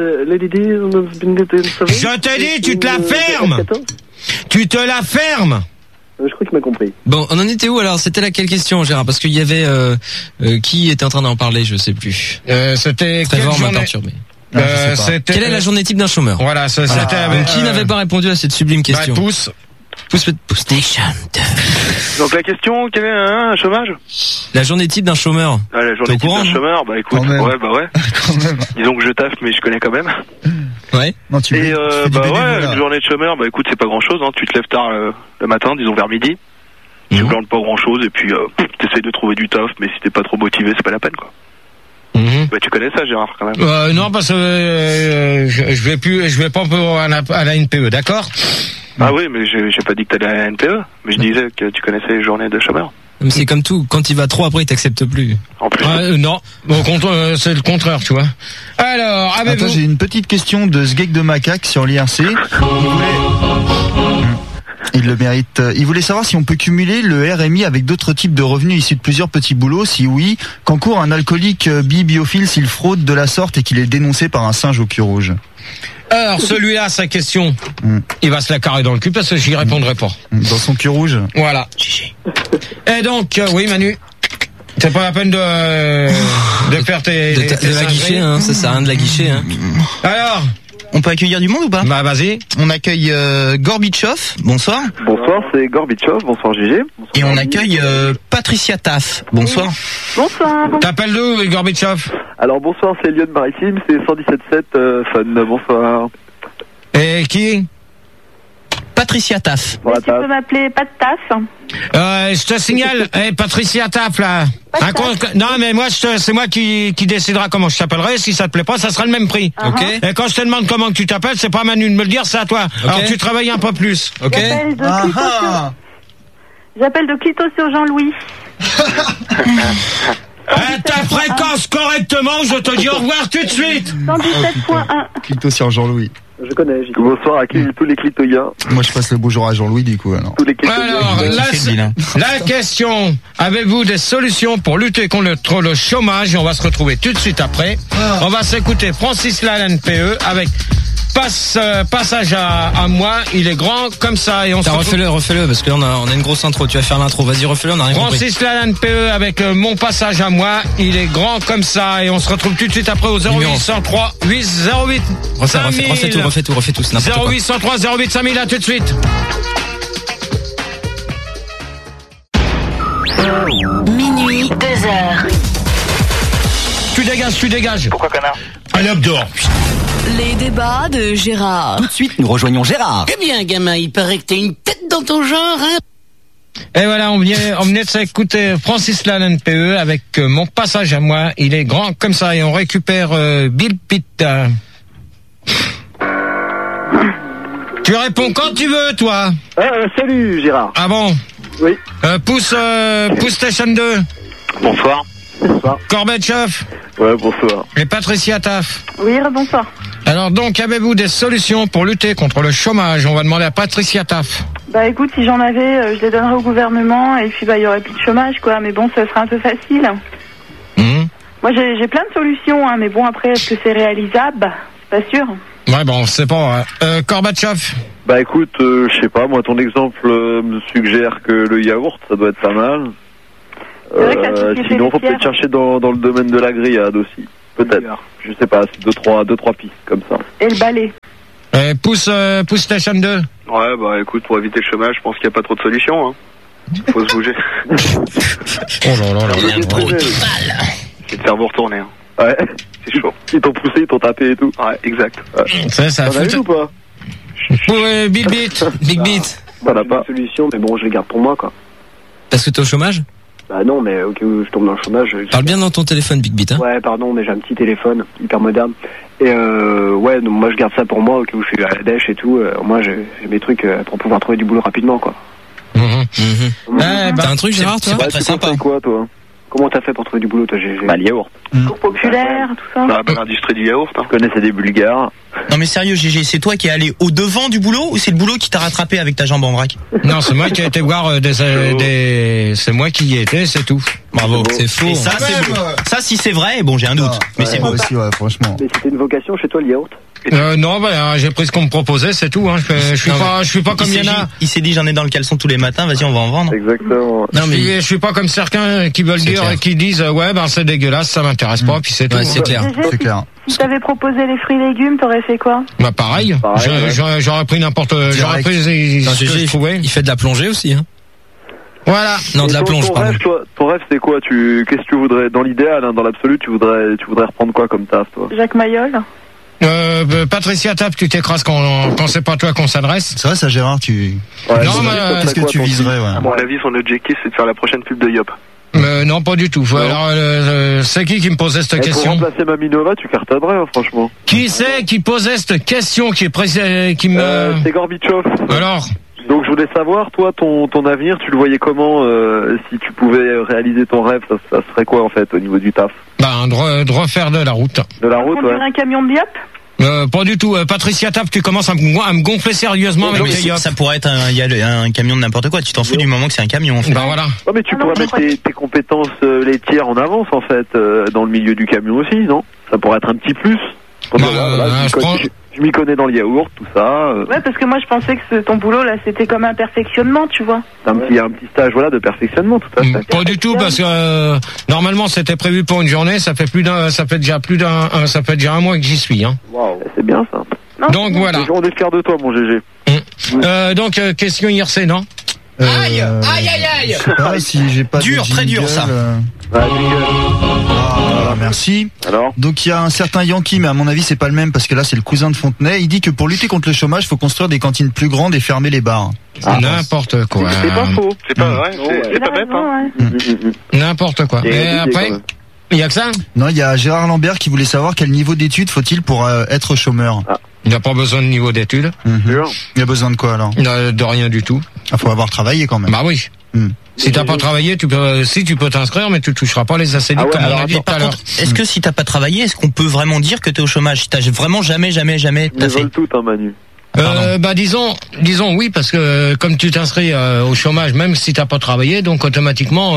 Je t'ai dit, tu te la fermes. Tu te la fermes. Je crois qu'il m'a compris. Bon, on en était où alors? C'était laquelle question, Gérard? Parce qu'il y avait qui était en train d'en parler, je sais plus. C'était Trevor m'a perturbé. Quelle est la journée type d'un chômeur? Voilà, c'était qui n'avait pas répondu à cette sublime question? Pouce Station 2. Donc la question, quel est un chômage? La journée type d'un chômeur. Ah, la journée type d'un chômeur, bah écoute, ouais. Disons que je taffe, mais je connais quand même. Ouais. Non, et une journée de chômeur, bah écoute, c'est pas grand chose, hein. Tu te lèves tard le matin, disons vers midi. Tu glandes pas grand chose, et puis t'essayes de trouver du taf, mais si t'es pas trop motivé, c'est pas la peine, quoi. Bah tu connais ça, Gérard, quand même. Non, parce que je vais pas à la NPE, d'accord? Ah oui, mais j'ai pas dit que t'allais à la NPE, mais je disais que tu connaissais les journées de chômeur. Mais c'est comme tout, quand il va trop après, il t'accepte plus. En plus. Non, c'est le contraire, tu vois. Alors, Attends, j'ai une petite question de Sgeg de Macaque sur l'IRC. Il le mérite. Il voulait savoir si on peut cumuler le RMI avec d'autres types de revenus issus de plusieurs petits boulots. Si oui, qu'encourt un alcoolique biophile s'il fraude de la sorte et qu'il est dénoncé par un singe au cul rouge? Alors, celui-là, sa question, il va se la carrer dans le cul parce que j'y répondrai pas. Dans son cul rouge. Voilà. Et donc, oui, Manu, c'est pas la peine de faire tes la guichet, hein, ça sert à rien de la guichet, hein. Alors, on peut accueillir du monde ou pas? Bah vas-y. On accueille Gorbichov, bonsoir. Bonsoir, c'est Gorbichov, bonsoir Gégé. Et on accueille Patricia Taff, bonsoir. Bonsoir. T'appelles d'où, Gorbichov? Alors bonsoir, c'est Lyon Maritime, c'est 117.7 Fun, bonsoir. Et qui? Patricia Taff. Tu peux m'appeler pas de Taff. Je te signale, Patricia Taff là. Non mais moi c'est moi qui décidera comment je t'appellerai. Si ça te plaît pas, ça sera le même prix. Ok. Et quand je te demande comment que tu t'appelles, c'est pas à Manu de me le dire, c'est à toi. Okay. Alors tu travailles un peu plus. Ok. J'appelle de Clito sur Jean-Louis. Ta fréquence correctement, je te dis au revoir tout de suite. 117.1. Clito sur Jean-Louis. Je connais. Bonsoir à tous les clitoyens. Moi, je passe le bonjour à Jean-Louis, du coup, alors. Tous les clitoyens. Alors, la question, avez-vous des solutions pour lutter contre le chômage? Et on va se retrouver tout de suite après. On va s'écouter Francis Lalanne PE avec passage à moi, il est grand comme ça. Et on refais-le, parce que là, on a une grosse intro. Tu vas faire l'intro, vas-y, refais-le, on a rien compris. Francis Lalanne PE avec mon passage à moi, il est grand comme ça. Et on se retrouve tout de suite après au 0803 808 refais tout, c'est n'importe quoi. 0803 08 5000, à tout de suite. Minuit, 2h. Tu dégages. Pourquoi, connard? Allez, hop, dehors. Les débats de Gérard. Tout de suite, nous rejoignons Gérard. Eh bien, gamin, il paraît que t'as une tête dans ton genre, hein? Et voilà, on venait de s'écouter Francis Lalanne PE avec mon passage à moi, il est grand comme ça, et on récupère Bill Pitt. Tu réponds quand tu veux, toi. Salut, Gérard. Ah bon? Oui. Pouce Station 2. Bonsoir. Bonsoir. Gorbatchev. Ouais, bonsoir. Et Patricia Taff. Oui, bonsoir. Alors donc, avez-vous des solutions pour lutter contre le chômage? On va demander à Patricia Taff. Bah écoute, si j'en avais, je les donnerais au gouvernement et puis bah il y aurait plus de chômage, quoi. Mais bon, ça serait un peu facile. Moi, j'ai plein de solutions, hein, mais bon, après, est-ce que c'est réalisable? C'est pas sûr. Ouais, bon, c'est pas. Gorbatchev. Bah écoute, je sais pas, moi ton exemple me suggère que le yaourt, ça doit être pas mal. Sinon, faut peut-être chercher dans le domaine de la grillade aussi. Peut-être. Je sais pas, c'est deux, trois pistes comme ça. Et le balai. Pousse Station 2. Ouais, bah écoute, pour éviter le chômage, je pense qu'il n'y a pas trop de solutions. Hein. Faut se bouger. Oh là là là. C'est de faire vous retourner. Hein. Ouais. C'est chaud. Ils t'ont poussé, ils t'ont tapé et tout. Ouais, exact. Ouais. Ça fout ou pas? Big Beat. Ça n'a pas de solution, mais bon, je les garde pour moi, quoi. Parce que t'es au chômage? Bah non, mais ok, je tombe dans le chômage. Parle bien dans ton téléphone, Big Beat, hein. Ouais, pardon, mais j'ai un petit téléphone hyper moderne. Et ouais, donc moi je garde ça pour moi, au cas où je suis à la dèche et tout. Moi j'ai mes trucs pour pouvoir trouver du boulot rapidement, quoi. T'as un truc, Gérard, toi? C'est pas très sympa. C'est quoi, toi? Comment t'as fait pour trouver du boulot, toi? Bah, le yaourt. Cours populaire, tout ça. Bah, l'industrie du yaourt. Hein. Je connaissais des Bulgares. Non mais sérieux, GG, c'est toi qui es allé au devant du boulot ou c'est le boulot qui t'a rattrapé avec ta jambe en vrac? Non, c'est moi qui ai été voir c'est moi qui y étais, c'est tout. Bravo. C'est faux. Et ça, c'est beau. Ça, si c'est vrai, bon, j'ai un doute. Mais c'est beau. Aussi, ouais, franchement. Mais c'était une vocation chez toi, le yaourt? Non, bah, j'ai pris ce qu'on me proposait, c'est tout. Hein. Je suis pas comme Yana. Il s'est dit, j'en ai dans le caleçon tous les matins. Vas-y, on va en vendre. Exactement. Non, mais je suis pas comme certains qui veulent dire, qui disent, ouais, ben c'est dégueulasse, ça m'intéresse pas, puis c'est tout. Ouais, c'est clair. C'est clair. Si t'avais proposé les fruits et légumes, t'aurais fait quoi? Bah pareil. J'aurais pris j'aurais pris ce que je trouvais. Il fait de la plongée aussi, hein. Voilà. Non, de la plonge, pardon. Ton rêve, c'est quoi? Qu'est-ce que tu voudrais, dans l'idéal, hein, dans l'absolu, tu voudrais reprendre quoi comme taf, toi? Jacques Mayol. Patricia Tape, tu t'écrases quand c'est pas toi qu'on s'adresse. C'est vrai, ça, Gérard, Ouais, non, mais qu'est-ce que tu viserais, ouais. À mon avis, son objectif, c'est de faire la prochaine pub de Yop. Non, pas du tout. Alors, c'est qui me posait cette question? Pour remplacer Maminova, tu cartonnerais, hein, franchement. Qui c'est qui posait cette question C'est Gorbatchev. Alors? Donc je voulais savoir, toi, ton avenir, tu le voyais comment si tu pouvais réaliser ton rêve, ça serait quoi en fait au niveau du taf? Bah, de refaire de la route. De la route, ouais. Un camion de Diop? Pas du tout. Patricia Tape, tu commences à me gonfler sérieusement avec tes Yop. Ça pourrait être un camion de n'importe quoi. Tu t'en fous du moment que c'est un camion, en fait. Bah voilà. Non, mais tu pourrais mettre tes compétences laitières en avance, en fait, dans le milieu du camion aussi, non? Ça pourrait être un petit plus. Je m'y connais dans le yaourt, tout ça. Ouais, parce que moi je pensais que ton boulot là c'était comme un perfectionnement, tu vois. Un petit stage, voilà, de perfectionnement, tout à fait. Pas du tout, parce que normalement c'était prévu pour une journée. Ça fait déjà un mois que j'y suis, hein. Waouh, c'est bien ça. Non, donc voilà. On est fiers de toi, mon GG. Donc question IRC, non? Aïe. Je sais pas si j'ai pas dur, de très dur, jingle, ça. Merci. Alors? Donc il y a un certain Yankee, mais à mon avis c'est pas le même parce que là c'est le cousin de Fontenay. Il dit que pour lutter contre le chômage, il faut construire des cantines plus grandes et fermer les bars. N'importe quoi. C'est pas faux. C'est pas vrai. C'est pas bête, hein. N'importe quoi. Et après, il y a que ça? Non, il y a Gérard Lambert qui voulait savoir quel niveau d'études faut-il pour être chômeur. Il n'a pas besoin de niveau d'études. Il a besoin de quoi alors? De rien du tout. Il faut avoir travaillé quand même. Bah oui. Si t'as pas travaillé, tu peux t'inscrire, mais tu toucheras pas les ACD comme on a dit tout à l'heure. Est-ce que si t'as pas travaillé, est-ce qu'on peut vraiment dire que t'es au chômage? Si t'as vraiment jamais Ils veulent tout, hein, Manu. Bah disons oui, parce que comme tu t'inscris au chômage, même si t'as pas travaillé, donc automatiquement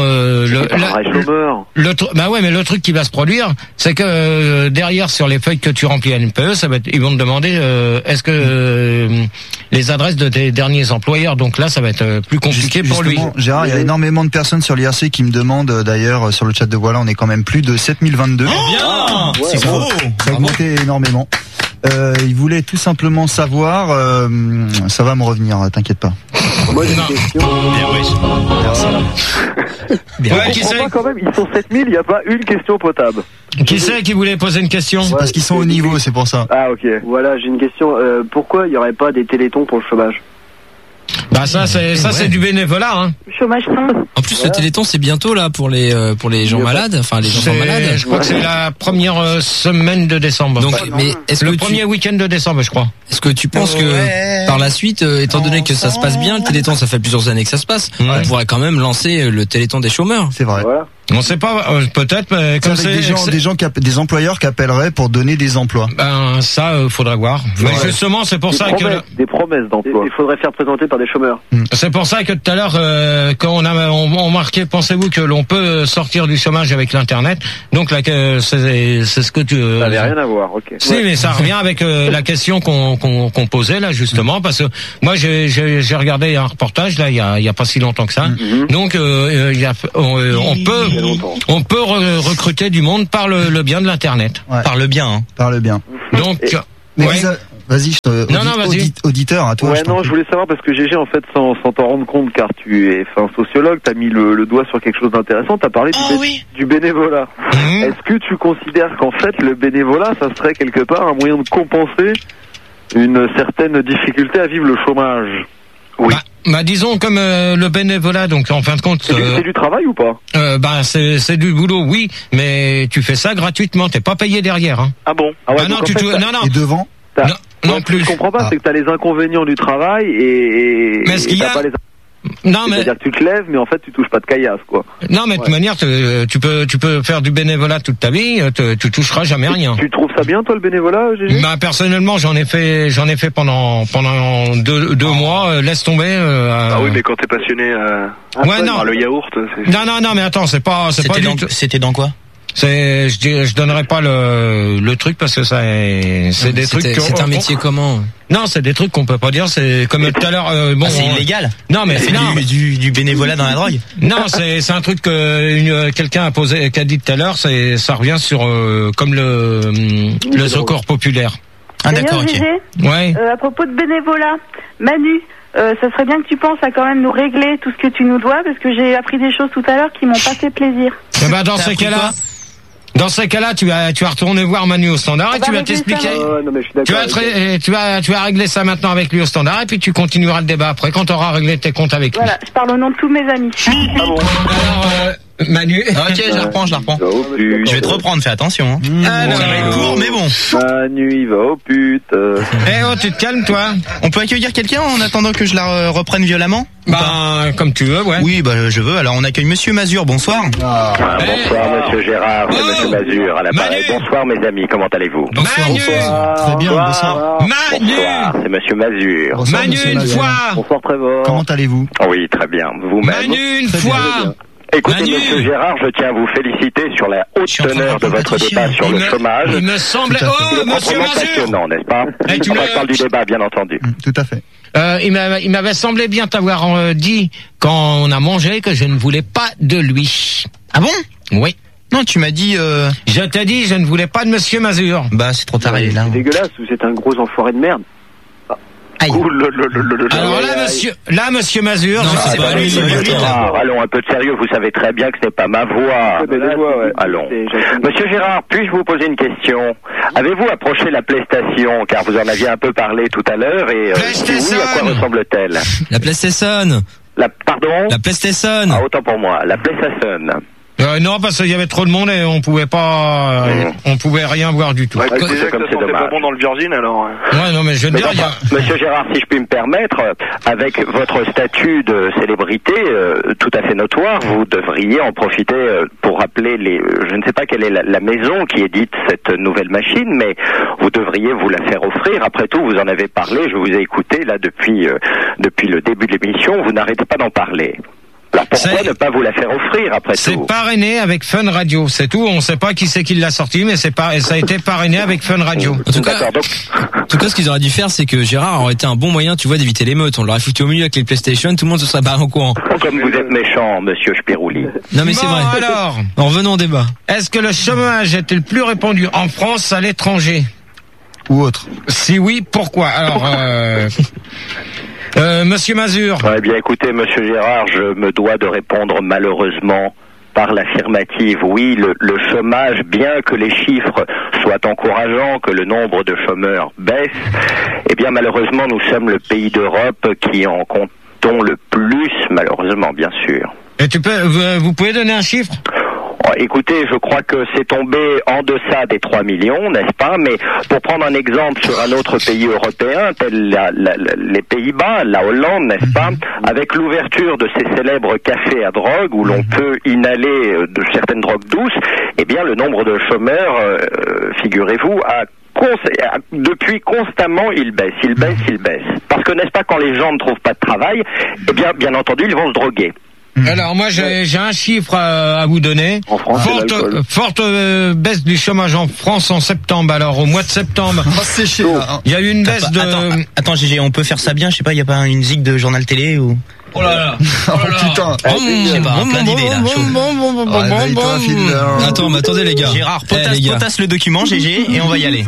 bah ouais, mais le truc qui va se produire, c'est que derrière sur les feuilles que tu remplis à NPE, ils vont te demander est-ce que les adresses de tes derniers employeurs, donc là ça va être plus compliqué pour lui. Gérard, il y a énormément de personnes sur l'IRC qui me demandent d'ailleurs sur le chat de Voilà, on est quand même plus de 7022. Bien, c'est gros. Ça a augmenté énormément. Il voulait tout simplement savoir, ça va me revenir, t'inquiète pas. Moi j'ai une question. Merci. Qui c'est quand même, ils sont 7000, il n'y a pas une question potable. Qui c'est qui voulait poser une question? C'est parce qu'ils sont au niveau, c'est pour ça. Ah ok. Voilà, j'ai une question. Pourquoi il n'y aurait pas des télétons pour le chômage? Bah ça c'est du bénévolat, hein. Chômage sans. En plus le Téléthon c'est bientôt là pour les gens malades, enfin les enfants malades. Je crois que c'est la première semaine de décembre. Donc mais est-ce le premier week-end de décembre, je crois. Est-ce que tu penses que par la suite, étant donné que ça se passe bien, le Téléthon ça fait plusieurs années que ça se passe, on pourrait quand même lancer le Téléthon des chômeurs? C'est vrai. Voilà. On sait pas, peut-être, mais comme c'est des employeurs qui appelleraient pour donner des emplois. Ben ça, faudrait voir. Mais justement, c'est pour ça que des promesses d'emploi. Il faudrait faire présenter par des chômeurs. C'est pour ça que tout à l'heure, quand on marquait, pensez-vous que l'on peut sortir du chômage avec l'internet. Donc là, c'est ce que tu. Ça n'avait rien à voir. Ok. Si, mais ça revient avec la question qu'on posait là justement, parce que moi j'ai regardé un reportage là il y a pas si longtemps que ça. Donc on peut recruter du monde par le bien de l'internet. Ouais. Par le bien. Hein. Par le bien. Donc vas-y, auditeur à toi. Ouais, je voulais savoir parce que GG en fait sans t'en rendre compte, car tu es un sociologue, t'as mis le doigt sur quelque chose d'intéressant, t'as parlé du bénévolat. Est-ce que tu considères qu'en fait le bénévolat ça serait quelque part un moyen de compenser une certaine difficulté à vivre le chômage? Oui. Bah disons comme le bénévolat, donc en fin de compte. C'est du travail ou pas? C'est du boulot, oui, mais tu fais ça gratuitement, t'es pas payé derrière. Hein. Ah bon? Ah ouais, non, non. Et devant? Non plus. Ce que je comprends pas, c'est que t'as les inconvénients du travail et mais ce qu'il y a. C'est-à-dire que tu te lèves, mais en fait tu touches pas de caillasse, quoi. Non, mais de toute manière, tu peux faire du bénévolat toute ta vie, tu toucheras jamais rien. Tu trouves ça bien, toi, le bénévolat, Gégé? Bah personnellement, j'en ai fait pendant 2 mois. Laisse tomber. Ah oui, mais quand t'es passionné par le yaourt. Non, mais attends, c'est pas. C'était dans quoi? Je donnerai pas le truc parce que c'est des trucs. C'est un métier comment? Non, c'est des trucs qu'on peut pas dire. C'est comme tout à l'heure. C'est illégal. Non, mais c'est du bénévolat dans la drogue. Non, c'est un truc que quelqu'un a dit tout à l'heure. Ça revient sur comme le secours populaire. Ah d'accord, ok. Ouais. À propos de bénévolat, Manu. Ça serait bien que tu penses à quand même nous régler tout ce que tu nous dois, parce que j'ai appris des choses tout à l'heure qui m'ont pas fait plaisir. Dans ces cas-là, tu vas retourner voir Manu au standard et tu vas t'expliquer. Tu vas régler ça maintenant avec lui au standard et puis tu continueras le débat après quand tu auras réglé tes comptes avec lui. Voilà, je parle au nom de tous mes amis. Ah bon. Alors, Manu. Ok, je la reprends. Je vais te reprendre, fais attention. Ça va être court, mais bon. Manu, il va au pute. Tu te calmes, toi. On peut accueillir quelqu'un en attendant que je la reprenne violemment? Comme tu veux, ouais. Oui, je veux. Alors, on accueille Monsieur Mazur. Bonsoir. Bonsoir, Monsieur Gérard. C'est Monsieur Mazur à l'appareil. Bonsoir, mes amis. Comment allez-vous? Bonsoir. Très bien, bonsoir. Manu. Bonsoir, c'est Monsieur Mazur. Bonsoir, Manu, une fois. Bonsoir, Trevor. Comment allez-vous? Oui, très bien. Vous-même? Manu, une fois. Écoutez, Manu. Monsieur Gérard, je tiens à vous féliciter sur la haute teneur de votre débat sur le chômage. Il me semble. Monsieur Mazur. Passionnant, n'est-ce pas? On parle du débat, bien entendu. Tout à fait. Il m'avait semblé bien t'avoir dit quand on a mangé que je ne voulais pas de lui. Ah bon? Oui. Non, tu m'as dit. Je t'ai dit, je ne voulais pas de Monsieur Mazur. Bah, c'est trop tard, il est là. C'est dégueulasse, vous êtes un gros enfoiré de merde. Aïe. Alors là, monsieur Mazur, non, c'est pas lui. Allons, un peu de sérieux, vous savez très bien que ce n'est pas ma voix. Allons. Monsieur Gérard, puis-je vous poser une question? Avez-vous approché la PlayStation, car vous en aviez un peu parlé tout à l'heure, et si oui, à quoi ressemble-t-elle? La PlayStation. Pardon? La PlayStation. Ah, autant pour moi, la PlayStation. Non, parce qu'il y avait trop de monde et on pouvait pas, on pouvait rien voir du tout. Ouais, déjà que ça sentait pas bon dans le Virgin, alors. Ouais, non, mais je veux dire, Monsieur Gérard, si je puis me permettre, avec votre statut de célébrité tout à fait notoire, vous devriez en profiter pour rappeler je ne sais pas quelle est la maison qui édite cette nouvelle machine, mais vous devriez vous la faire offrir. Après tout, vous en avez parlé, je vous ai écouté là depuis le début de l'émission, vous n'arrêtez pas d'en parler. Alors pourquoi ne pas vous la faire offrir après tout? C'est parrainé avec Fun Radio, c'est tout. On ne sait pas qui c'est qui l'a sorti, mais ça a été parrainé avec Fun Radio. En tout cas, ce qu'ils auraient dû faire, c'est que Gérard aurait été un bon moyen, tu vois, d'éviter l'émeute. On l'aurait foutu au milieu avec les PlayStation, tout le monde se serait barré au courant. Comme vous êtes méchant, Monsieur Spirouli. Non mais c'est vrai. Alors, revenons au débat. Est-ce que le chômage est le plus répandu en France, à l'étranger ou autre? Si oui, pourquoi? Alors. Monsieur Mazur. Eh bien, écoutez, Monsieur Gérard, je me dois de répondre malheureusement par l'affirmative. Oui, le chômage, bien que les chiffres soient encourageants, que le nombre de chômeurs baisse, eh bien, malheureusement, nous sommes le pays d'Europe qui en comptons le plus, malheureusement, bien sûr. Et vous pouvez donner un chiffre? Écoutez, je crois que c'est tombé en deçà des 3 millions, n'est-ce pas? Mais pour prendre un exemple sur un autre pays européen, tel les Pays-Bas, la Hollande, n'est-ce pas? Avec l'ouverture de ces célèbres cafés à drogue où l'on peut inhaler de certaines drogues douces, eh bien le nombre de chômeurs, figurez-vous, depuis constamment il baisse. Parce que n'est-ce pas, quand les gens ne trouvent pas de travail, eh bien entendu ils vont se droguer. Alors moi j'ai un chiffre à vous donner. En France, forte baisse du chômage en France en septembre. Alors au mois de septembre, il y a eu une baisse de... Attends GG, on peut faire ça bien, je sais pas, il y a pas une zig de journal télé ou... Oh là là. Putain. Je sais pas, plein d'idées là. Attends, mais attendez les gars. Gérard, potasse le document GG et on va y aller.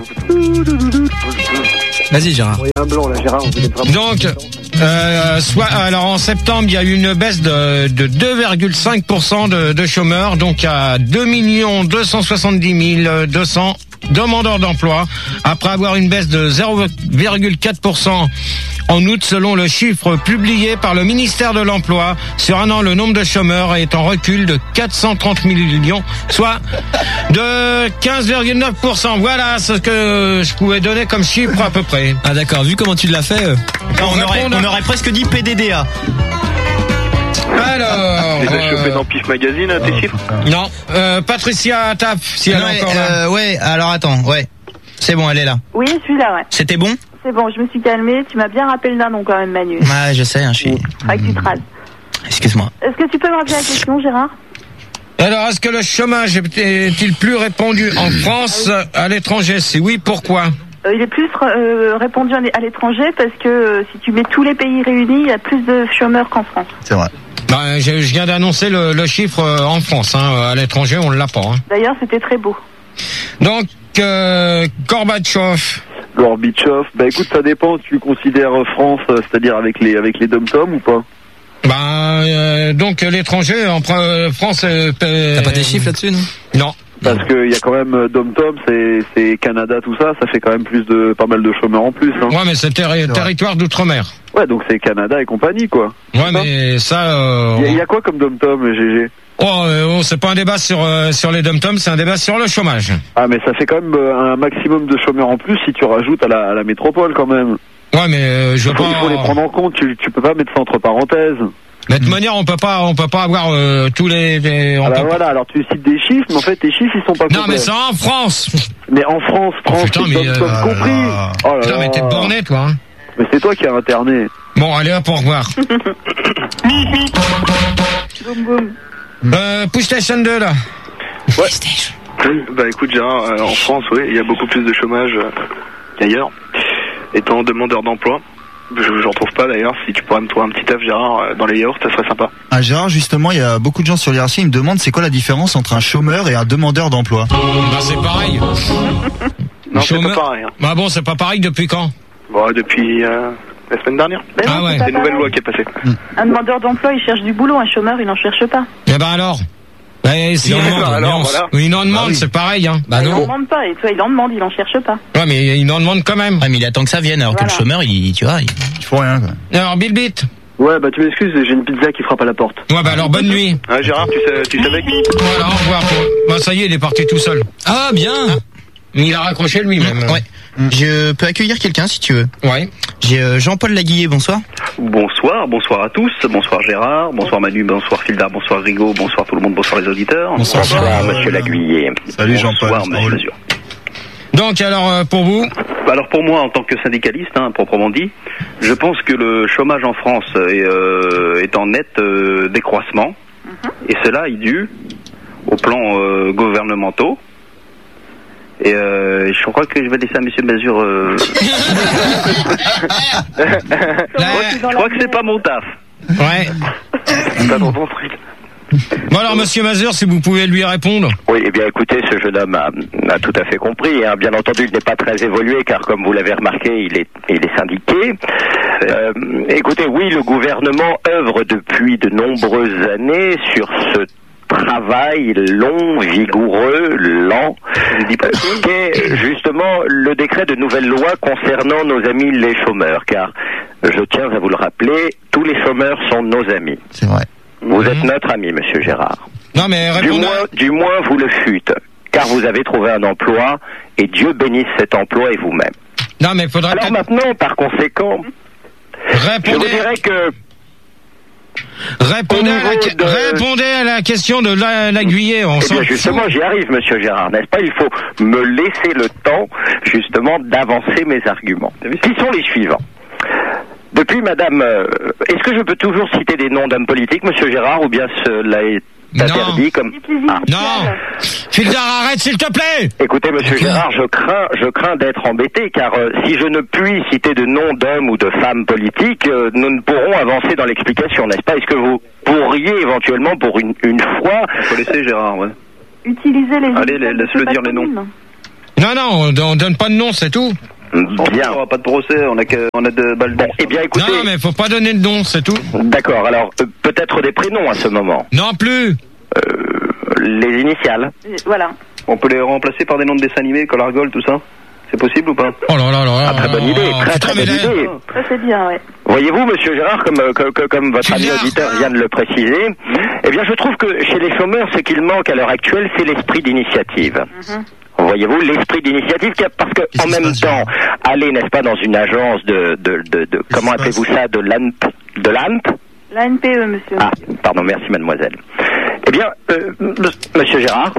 Vas-y Gérard. Donc, alors en septembre, il y a eu une baisse de 2,5% de chômeurs, donc à 2 270 200 demandeurs d'emploi, après avoir une baisse de 0,4% en août, selon le chiffre publié par le ministère de l'Emploi. Sur un an, le nombre de chômeurs est en recul de 430 millions, soit de 15,9%. Voilà ce que je pouvais donner comme chiffre à peu près. Ah d'accord, vu comment tu l'as fait... On aurait presque dit PDDA. Alors... Tu les as chopés dans Pif Magazine, tes chiffres? Non, Patricia Taff, si elle est encore là. Ouais, alors attends, ouais. C'est bon, elle est là. Oui, je suis là, ouais. C'était bon? C'est bon, je me suis calmée. Tu m'as bien rappelé le nom quand même, Manu. Ouais, je sais, je suis... Faudrait que tu te rases. Excuse-moi. Est-ce que tu peux me rappeler la question, Gérard? Alors, est-ce que le chômage est-il plus répandu en France à l'étranger? Si oui, pourquoi? Il est plus répandu à l'étranger parce que si tu mets tous les pays réunis, il y a plus de chômeurs qu'en France. C'est vrai. Ben, je viens d'annoncer le chiffre en France. À l'étranger, on ne l'a pas. D'ailleurs, c'était très beau. Donc, Gorbatchev. Bah écoute, ça dépend. Tu considères France, c'est-à-dire avec les dom-toms ou pas? Donc l'étranger en France. T'as pas des chiffres là-dessus, non? Non. Parce qu'il y a quand même dom-tom, c'est Canada, tout ça, ça fait quand même pas mal de chômeurs en plus. Ouais, mais c'est territoire d'outre-mer. Ouais, donc c'est Canada et compagnie, quoi. Ouais, mais ça... Il y a quoi comme dom-tom, GG? C'est pas un débat sur les dom-toms, c'est un débat sur le chômage. Ah, mais ça fait quand même un maximum de chômeurs en plus si tu rajoutes à la métropole, quand même. Ouais, mais il faut les prendre en compte, tu peux pas mettre ça entre parenthèses. Mais de toute manière, on peut pas avoir tous les voilà, alors tu cites des chiffres, mais en fait, tes chiffres, ils sont pas complets. Non, mais c'est en France. Mais en France, putain, mais compris. Oh là putain, mais t'es borné, toi. Mais c'est toi qui as interné. Bon, allez, hop, au revoir. Boum, boum. PlayStation 2, là. Ouais. Bah écoute, Gérard, en France, oui, il y a beaucoup plus de chômage qu'ailleurs. Étant demandeur d'emploi, j'en trouve pas d'ailleurs. Si tu pourrais me trouver un petit taf, Gérard, dans les yaourts, ça serait sympa. Ah, Gérard, justement, il y a beaucoup de gens sur l'IRC, ils me demandent c'est quoi la différence entre un chômeur et un demandeur d'emploi? Bah c'est pareil. Non, c'est pas pareil. Bah bon, c'est pas pareil depuis quand? Bon, depuis la semaine dernière. Ben non, ouais. C'est une nouvelle loi qui est passée. Un demandeur d'emploi, il cherche du boulot, un chômeur, il n'en cherche pas. Eh ben alors si il en demande, c'est pareil. Bah non. Il en demande pas, et toi il en demande, il en cherche pas. Ouais, mais il en demande quand même. Ouais, mais il attend que ça vienne, alors que le chômeur, il faut rien, quoi. Alors, Bill Beat. Ouais, bah tu m'excuses, j'ai une pizza qui frappe à la porte. Ouais, bah alors bonne nuit. Gérard, tu savais qui? Voilà, au revoir. Bah ça y est, il est parti tout seul. Ah, bien. Il a raccroché lui-même. Ouais. Je peux accueillir quelqu'un si tu veux. Ouais. J'ai Jean-Paul Laguillet, bonsoir. Bonsoir à tous, bonsoir Gérard, bonsoir Manu, bonsoir Fildar, bonsoir Rigaud, bonsoir tout le monde, bonsoir les auditeurs. Bonsoir Monsieur Laguillet. Salut Jean-Paul. Bonsoir Monsieur Mazur. Donc alors pour vous? Alors pour moi en tant que syndicaliste, proprement dit, je pense que le chômage en France est en net décroissement et cela est dû aux plans gouvernementaux. Et je crois que je vais laisser à Monsieur Mazur. Je crois que c'est pas mon taf. Ouais. Pas dans ton truc. Bon alors, monsieur Mazur, si vous pouvez lui répondre. Oui, eh bien écoutez, ce jeune homme a tout à fait compris. Hein. Bien entendu, il n'est pas très évolué, car comme vous l'avez remarqué, il est syndiqué. Écoutez, oui, le gouvernement œuvre depuis de nombreuses années sur ce travail long, vigoureux, lent, qu'est justement le décret de nouvelle loi concernant nos amis les chômeurs, car je tiens à vous le rappeler, tous les chômeurs sont nos amis. C'est vrai. Vous êtes notre ami, monsieur Gérard. Non, mais répondez. Du moins, vous le fûtes, car vous avez trouvé un emploi, et Dieu bénisse cet emploi et vous-même. Non, mais faudrait. Alors maintenant, par conséquent, répondez. Je vous dirais que. Répondez à la question de l'aiguiller. Justement, j'y arrive, monsieur Gérard, n'est-ce pas? Il faut me laisser le temps, justement, d'avancer mes arguments. Qui sont les suivants? Depuis, madame, est-ce que je peux toujours citer des noms d'hommes politiques, monsieur Gérard, ou bien cela est interdit comme... Non. Fildar, arrête, s'il te plaît. Écoutez, monsieur Gérard, je crains d'être embêté, car si je ne puis citer de noms d'hommes ou de femmes politiques, nous ne pourrons avancer dans l'explication, n'est-ce pas? Est-ce que vous pourriez éventuellement, pour une fois... Il faut laisser Gérard, ouais. Utiliser les... Allez, laisse-le dire les noms. Non, on donne pas de nom, c'est tout. Bien. On n'aura pas de procès, on a de balles. Bon, eh bien, écoutez... Non, mais faut pas donner de nom, c'est tout. D'accord, alors, peut-être des prénoms à ce moment. Non plus. Les initiales. Voilà. On peut les remplacer par des noms de dessins animés, Collargol, tout ça? C'est possible ou pas? Oh là là là. Très bonne idée, très bonne idée. Ça c'est bien, ouais. Voyez-vous, monsieur Gérard, comme votre ami auditeur vient de le préciser, eh bien, je trouve que chez les chômeurs, ce qu'il manque à l'heure actuelle, c'est l'esprit d'initiative. Voyez-vous, l'esprit d'initiative, parce que en même temps, aller, n'est-ce pas, dans une agence de comment appelez-vous ça, de l'ANP? L'ANPE, monsieur. Ah, pardon, merci, mademoiselle. Eh bien, monsieur Gérard.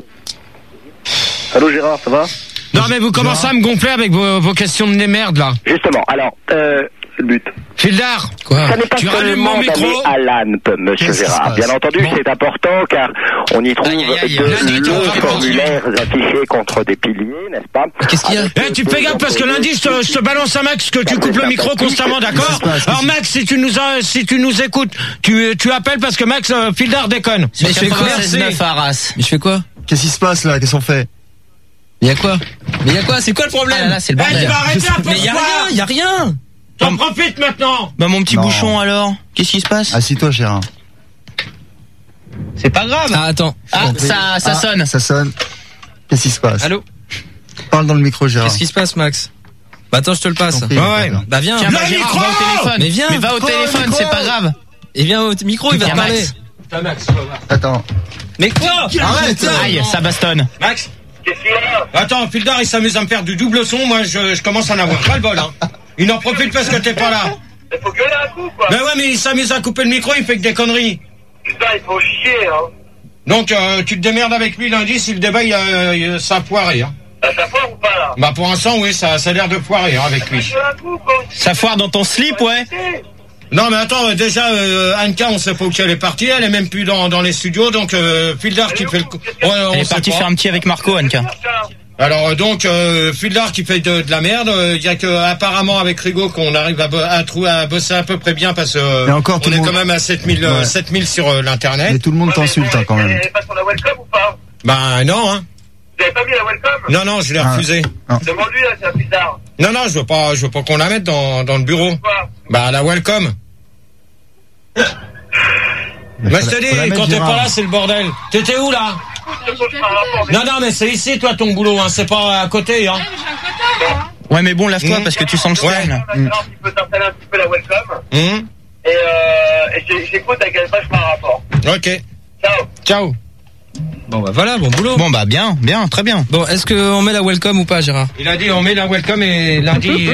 Allô, Gérard, ça va? Non, mais vous commencez à me gonfler avec vos questions de merde, là. Justement, alors, c'est le but. Fildar, ça n'est pas seulement d'aller à l'ANP, monsieur Gérard. Bien entendu, c'est important, car on y trouve de longs formulaires affichés contre des piliers, n'est-ce pas? Qu'est-ce qu'il y a? Tu fais gaffe, parce que lundi, je te balance à Max que tu coupes le micro constamment, d'accord? Alors Max, si tu nous écoutes, tu appelles parce que Max, Fildar déconne. Mais je fais quoi? Mais je fais quoi? Qu'est-ce qui se passe là? Qu'est-ce qu'on fait? Il y a quoi? Mais il y a quoi? C'est quoi le problème? Là, c'est le bordel. Tu vas arrêter un peu. Mais il y a rien. T'en profites maintenant. Bah mon petit bouchon alors, qu'est-ce qui se passe? Assis-toi, Gérard. C'est pas grave. Ah attends. Ça sonne. Ça sonne. Qu'est-ce qui se passe? Allô? Parle dans le micro, Gérard. Qu'est-ce qui se passe, Max? Bah attends, je te le passe. Ouais. Bah viens. Tiens, Gérard, va au téléphone. Mais viens. Mais va au téléphone, c'est pas grave. Et viens au micro, il va te parler. Max. Attends. Mais quoi? Arrête. Aïe, ça bastonne. Max. Attends, Fildar, il s'amuse à me faire du double son. Moi, je commence à en avoir pas le bol, hein. Il en profite parce que t'es pas là. Il faut gueuler un coup, quoi. Mais ouais, mais il s'amuse à couper le micro, il fait que des conneries. Putain, il faut chier, hein. Donc, tu te démerdes avec lui lundi si le débat, ça a foiré, hein. Ça foire ou pas, là? Bah, pour l'instant, oui, ça a l'air de foirer, hein, avec lui. Ça foire dans ton slip, ouais? Non, mais attends, déjà, Anka, on sait pas où elle est partie, elle est même plus dans les studios, donc, Fildar qui fait le... Elle est partie faire un petit avec Marco, Anka. Alors donc Fildar qui fait de la merde, il y a que apparemment avec Rigaud qu'on arrive à bosser à peu près bien parce que on est quand même à 7000 sur l'internet. Mais tout le monde t'insulte quand même. Vous avez pas sur la welcome ou pas? Bah non hein. Vous avez pas mis la welcome? Non, je l'ai refusé. Demande-lui là, c'est un Fildar. Non, je veux pas qu'on la mette dans le bureau. Quoi? Bah la welcome. Bah je te dis, quand t'es pas là, c'est le bordel. T'étais où là? Non, mais c'est ici, toi, ton boulot, hein. C'est pas à côté, hein. Ouais, mais bon, lave-toi parce que tu sens le style. Tu peux t'installer un petit peu la welcome. Et j'écoute avec vachement un rapport. Ok. Ciao. Bon, bah voilà, bon boulot. Bon, bah bien, très bien. Bon, est-ce qu'on met la welcome ou pas, Gérard? Il a dit, on met la welcome et lundi,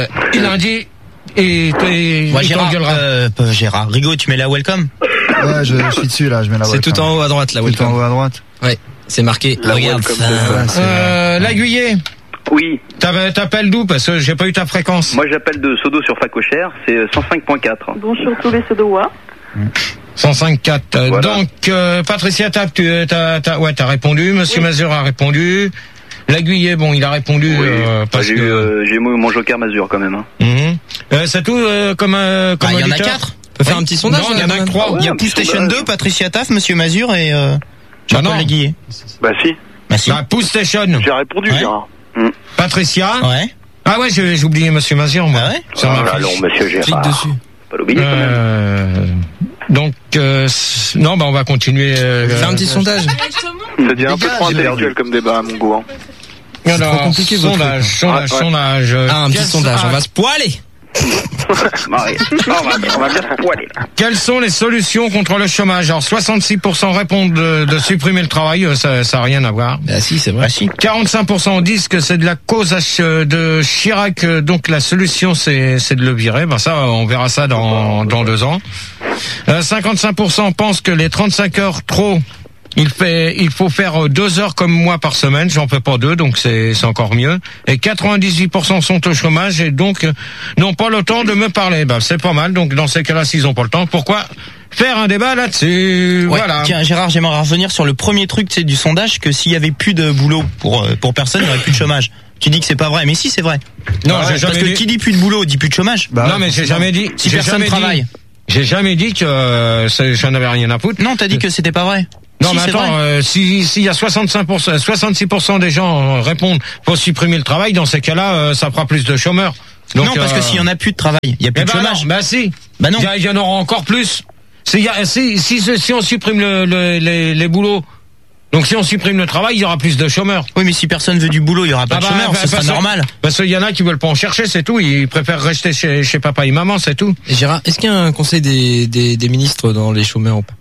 et Gérard, Rigaud, tu mets la welcome? Ouais, je suis dessus là, je mets la welcome. C'est tout en haut à droite, la welcome. Tout en haut à droite. Ouais, c'est marqué. Regarde ça. L'Aiguiller. Oui. T'appelles d'où? Parce que j'ai pas eu ta fréquence. Moi j'appelle de Sodo sur Facochère, c'est 105.4. Bonjour tous les Sodois. 105.4. Voilà. Donc Patricia Tap, t'as répondu. Monsieur Mazur a répondu. L'Aiguiller, bon, il a répondu. Oui. Parce que j'ai mon joker Mazur quand même. Hein. C'est tout comme il y en a 4. On peut faire un petit sondage. Non, il y en a que 3. Il y a PlayStation 2, Patricia Taf, Monsieur Mazur et Jean-Paul L'Aiguiller. Bah si. Bah PlayStation. J'ai répondu, Gérard. Patricia. Ouais. Ah ouais, j'ai oublié Monsieur Mazur, moi. Ah ouais? Allons, Monsieur Gérard. Clique dessus. Pas l'oublier quand même. Donc, non, bah on va continuer. Faire un petit sondage. Ça devient un peu trop intellectuel comme débat à mon goût. Hein. Alors, sondage. Ah, un petit sondage, on va se poiler. On va bien se poiler, là. Quelles sont les solutions contre le chômage? Alors 66% répondent de supprimer le travail, ça a rien à voir. Ah si, c'est vrai. 45% disent que c'est de la cause de Chirac, donc la solution c'est de le virer. Ben ça, on verra ça dans 2 ans. 55% pensent que les 35 heures trop, il faut faire 2 heures comme moi par semaine, j'en fais pas 2, donc c'est encore mieux. Et 98% sont au chômage et donc n'ont pas le temps de me parler. Ben c'est pas mal, donc dans ces cas-là, s'ils ont pas le temps, pourquoi faire un débat là-dessus? Ouais, voilà. Tiens, Gérard, j'aimerais revenir sur le premier truc, c'est du sondage, que s'il y avait plus de boulot pour personne, il n'y aurait plus de chômage. Tu dis que c'est pas vrai, mais si, c'est vrai. Non, j'ai jamais parce que qui dit plus de boulot dit plus de chômage. Non, mais j'ai jamais dit. Si personne travaille. J'ai jamais dit que j'en avais rien à foutre. Non, t'as dit que c'était pas vrai. Non, si, mais attends, s'il y a 66% des gens répondent faut supprimer le travail, dans ces cas-là, ça fera plus de chômeurs. Donc, non, parce que s'il y en a plus de travail, il y a plus de chômage. Non, bah si. Bah non. Il y en aura encore plus. Si on supprime les boulots, donc si on supprime le travail, il y aura plus de chômeurs. Oui, mais si personne veut du boulot, il y aura pas de chômeurs, c'est normal. Parce qu'il y en a qui veulent pas en chercher, c'est tout. Ils préfèrent rester chez papa et maman, c'est tout. Et Gérard, est-ce qu'il y a un conseil des ministres dans les chômeurs ou pas?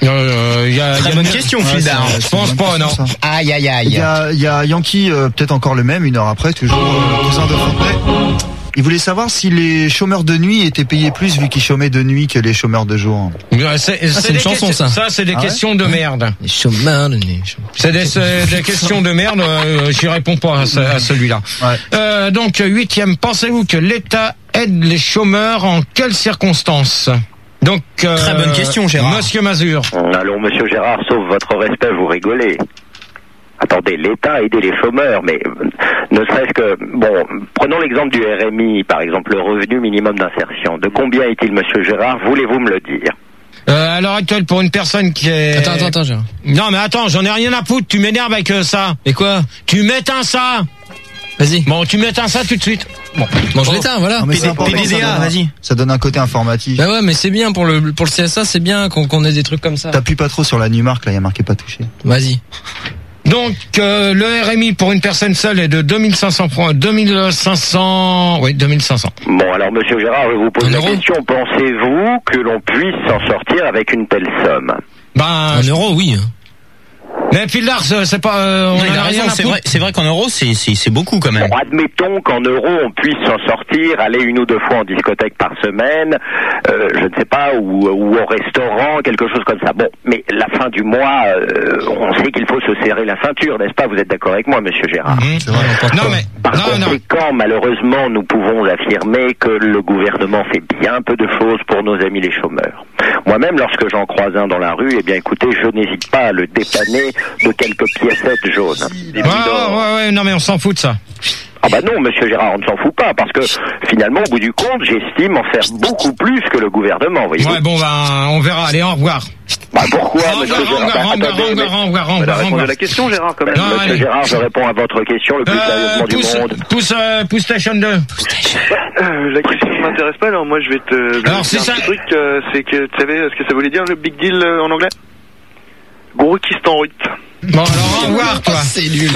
Très bonne question, Fildar. Je pense pas, non. Aïe, aïe, aïe. Il y a Yankee, peut-être encore le même, 1 heure après, toujours cousin de Fontenay. Il voulait savoir si les chômeurs de nuit étaient payés plus vu qu'ils chômaient de nuit que les chômeurs de jour. C'est une chanson, ça. Ça, c'est des questions de merde. Les chômeurs de nuit. C'est des questions de merde. J'y réponds pas à celui-là. Ouais. Donc 8e, pensez-vous que l'État aide les chômeurs en quelles circonstances? Donc très bonne question, Gérard. Monsieur Mazur. Allô, Monsieur Gérard, sauf votre respect, vous rigolez. Attendez, l'État a aidé les chômeurs, mais ne serait-ce que... Bon, prenons l'exemple du RMI, par exemple, le revenu minimum d'insertion. De combien est-il, Monsieur Gérard? Voulez-vous me le dire? À l'heure actuelle, pour une personne qui est... Attends, Gérard. Non, mais attends, j'en ai rien à foutre, tu m'énerves avec ça. Et quoi? Tu m'éteins ça. Vas-y. Bon, tu m'éteins ça tout de suite. Bon, je l'éteins, voilà. PDDA, vas-y. Ça donne un côté informatif. Bah ouais, mais c'est bien pour le CSA, c'est bien qu'on ait des trucs comme ça. T'appuies pas trop sur la Numark, là, il y a marqué pas touché. Vas-y. Donc le RMI pour une personne seule est de 2500 francs, 2500. Oui, 2500. Bon, alors Monsieur Gérard, je vous pose la question, pensez-vous que l'on puisse s'en sortir avec une telle somme? Ben, 1 euro, oui. Mais Fildar, c'est pas. On a raison, c'est vrai qu'en euros, c'est beaucoup quand même. Bon, admettons qu'en euros, on puisse s'en sortir, aller 1 ou 2 fois en discothèque par semaine, je ne sais pas, ou au restaurant, quelque chose comme ça. Bon, mais la fin du mois, on sait qu'il faut se serrer la ceinture, n'est-ce pas? Vous êtes d'accord avec moi, Monsieur Gérard? C'est vrai, Par conséquent, malheureusement, nous pouvons affirmer que le gouvernement fait bien peu de choses pour nos amis les chômeurs. Moi-même, lorsque j'en croise un dans la rue, eh bien, écoutez, je n'hésite pas à le dépanner de quelques piécettes jaunes. Ouais, non mais on s'en fout de ça. Ah bah non, Monsieur Gérard, on ne s'en fout pas, parce que finalement, au bout du compte, j'estime en faire beaucoup plus que le gouvernement, voyez-vous. Ouais, bon, bah, on verra. Allez, au revoir. Bah pourquoi, Monsieur Gérard? On va répondre à la question, Gérard, quand même. Non, Monsieur Gérard, je réponds à votre question le plus sérieusement du monde. Pousse Station 2. La question ne m'intéresse pas, alors moi je vais te... Alors c'est ça. Un truc, c'est que, tu savais ce que ça voulait dire, le big deal en anglais? Gouroukistan Ruth. Bon, alors au revoir, toi. C'est nul.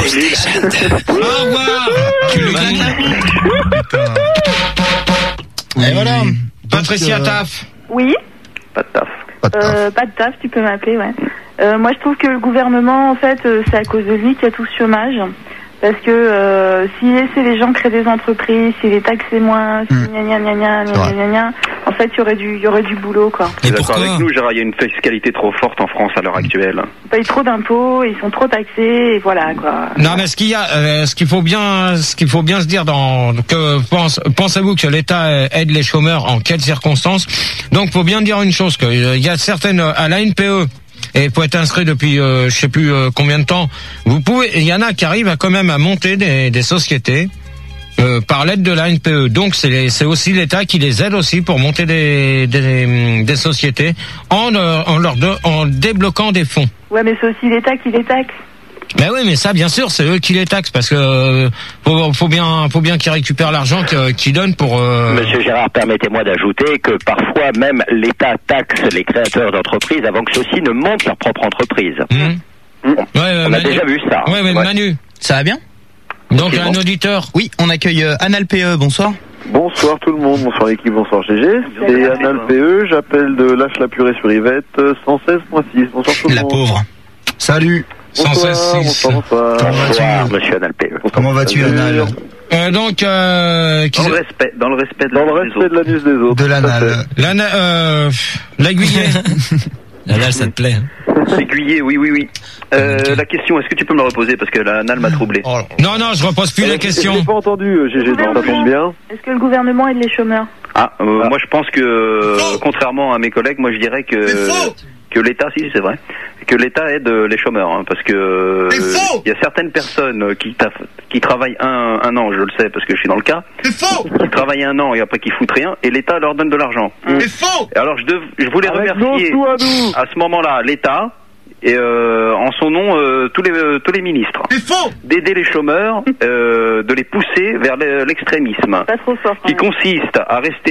Au revoir. Tu le gagnes. Oui. Et voilà. Patricia Taf. Oui. Pas de taf. Pas de taf, tu peux m'appeler, ouais. Moi, je trouve que le gouvernement, en fait, c'est à cause de lui qu'il y a tout ce chômage. Parce que s'il laissait les gens créer des entreprises, s'il les taxait moins, en fait, il y aurait du boulot, quoi. Et d'accord avec nous, Gérard, il y a une fiscalité trop forte en France à l'heure actuelle. Ils payent trop d'impôts, ils sont trop taxés, et voilà, quoi. Non, mais ce qu'il faut bien se dire pensez-vous que l'État aide les chômeurs en quelles circonstances? Donc, faut bien dire une chose, qu'il y a certaines, à la NPE, et faut être inscrit depuis je sais plus combien de temps. Il y en a qui arrivent quand même à monter des sociétés par l'aide de la NPE. Donc c'est aussi l'État qui les aide aussi pour monter des sociétés en débloquant des fonds. Ouais, mais c'est aussi l'État qui les taxe. Ben oui, mais ça, bien sûr, c'est eux qui les taxent parce que faut bien qu'ils récupèrent l'argent qu'ils donnent pour. Monsieur Gérard, permettez-moi d'ajouter que parfois même l'État taxe les créateurs d'entreprises avant que ceux-ci ne montent leur propre entreprise. On a déjà vu ça. Ouais, mais Manu, ça va bien? Donc un auditeur. Oui, on accueille Anal PE. Bonsoir. Bonsoir tout le monde, bonsoir l'équipe, bonsoir GG. C'est Anal PE, j'appelle de Lâche la Purée sur Yvette, 116.6. Bonsoir tout le monde. La pauvre. Salut. 116.6. Bonsoir, monsieur Anal PE. Comment vas-tu, Anal? Dans le respect de l'anus des autres. De l'anal. L'aiguillet. L'anal, ça te plaît. L'aiguillet, oui. La question, est-ce que tu peux me la reposer parce que l'anal m'a troublé. Non, je repose plus la question. Je n'ai pas entendu, GG, ça tombe bien. Est-ce que le gouvernement aide les chômeurs? Moi je pense que, contrairement à mes collègues, moi je dirais que l'État, si c'est vrai, que l'État aide les chômeurs, hein, parce que il y a certaines personnes qui travaillent un an, je le sais parce que je suis dans le cas, qui travaillent un an et après qui foutent rien, et l'État leur donne de l'argent. Et alors je voulais remercier à ce moment-là l'État et en son nom tous les ministres d'aider les chômeurs, de les pousser vers l'extrémisme, qui consiste à rester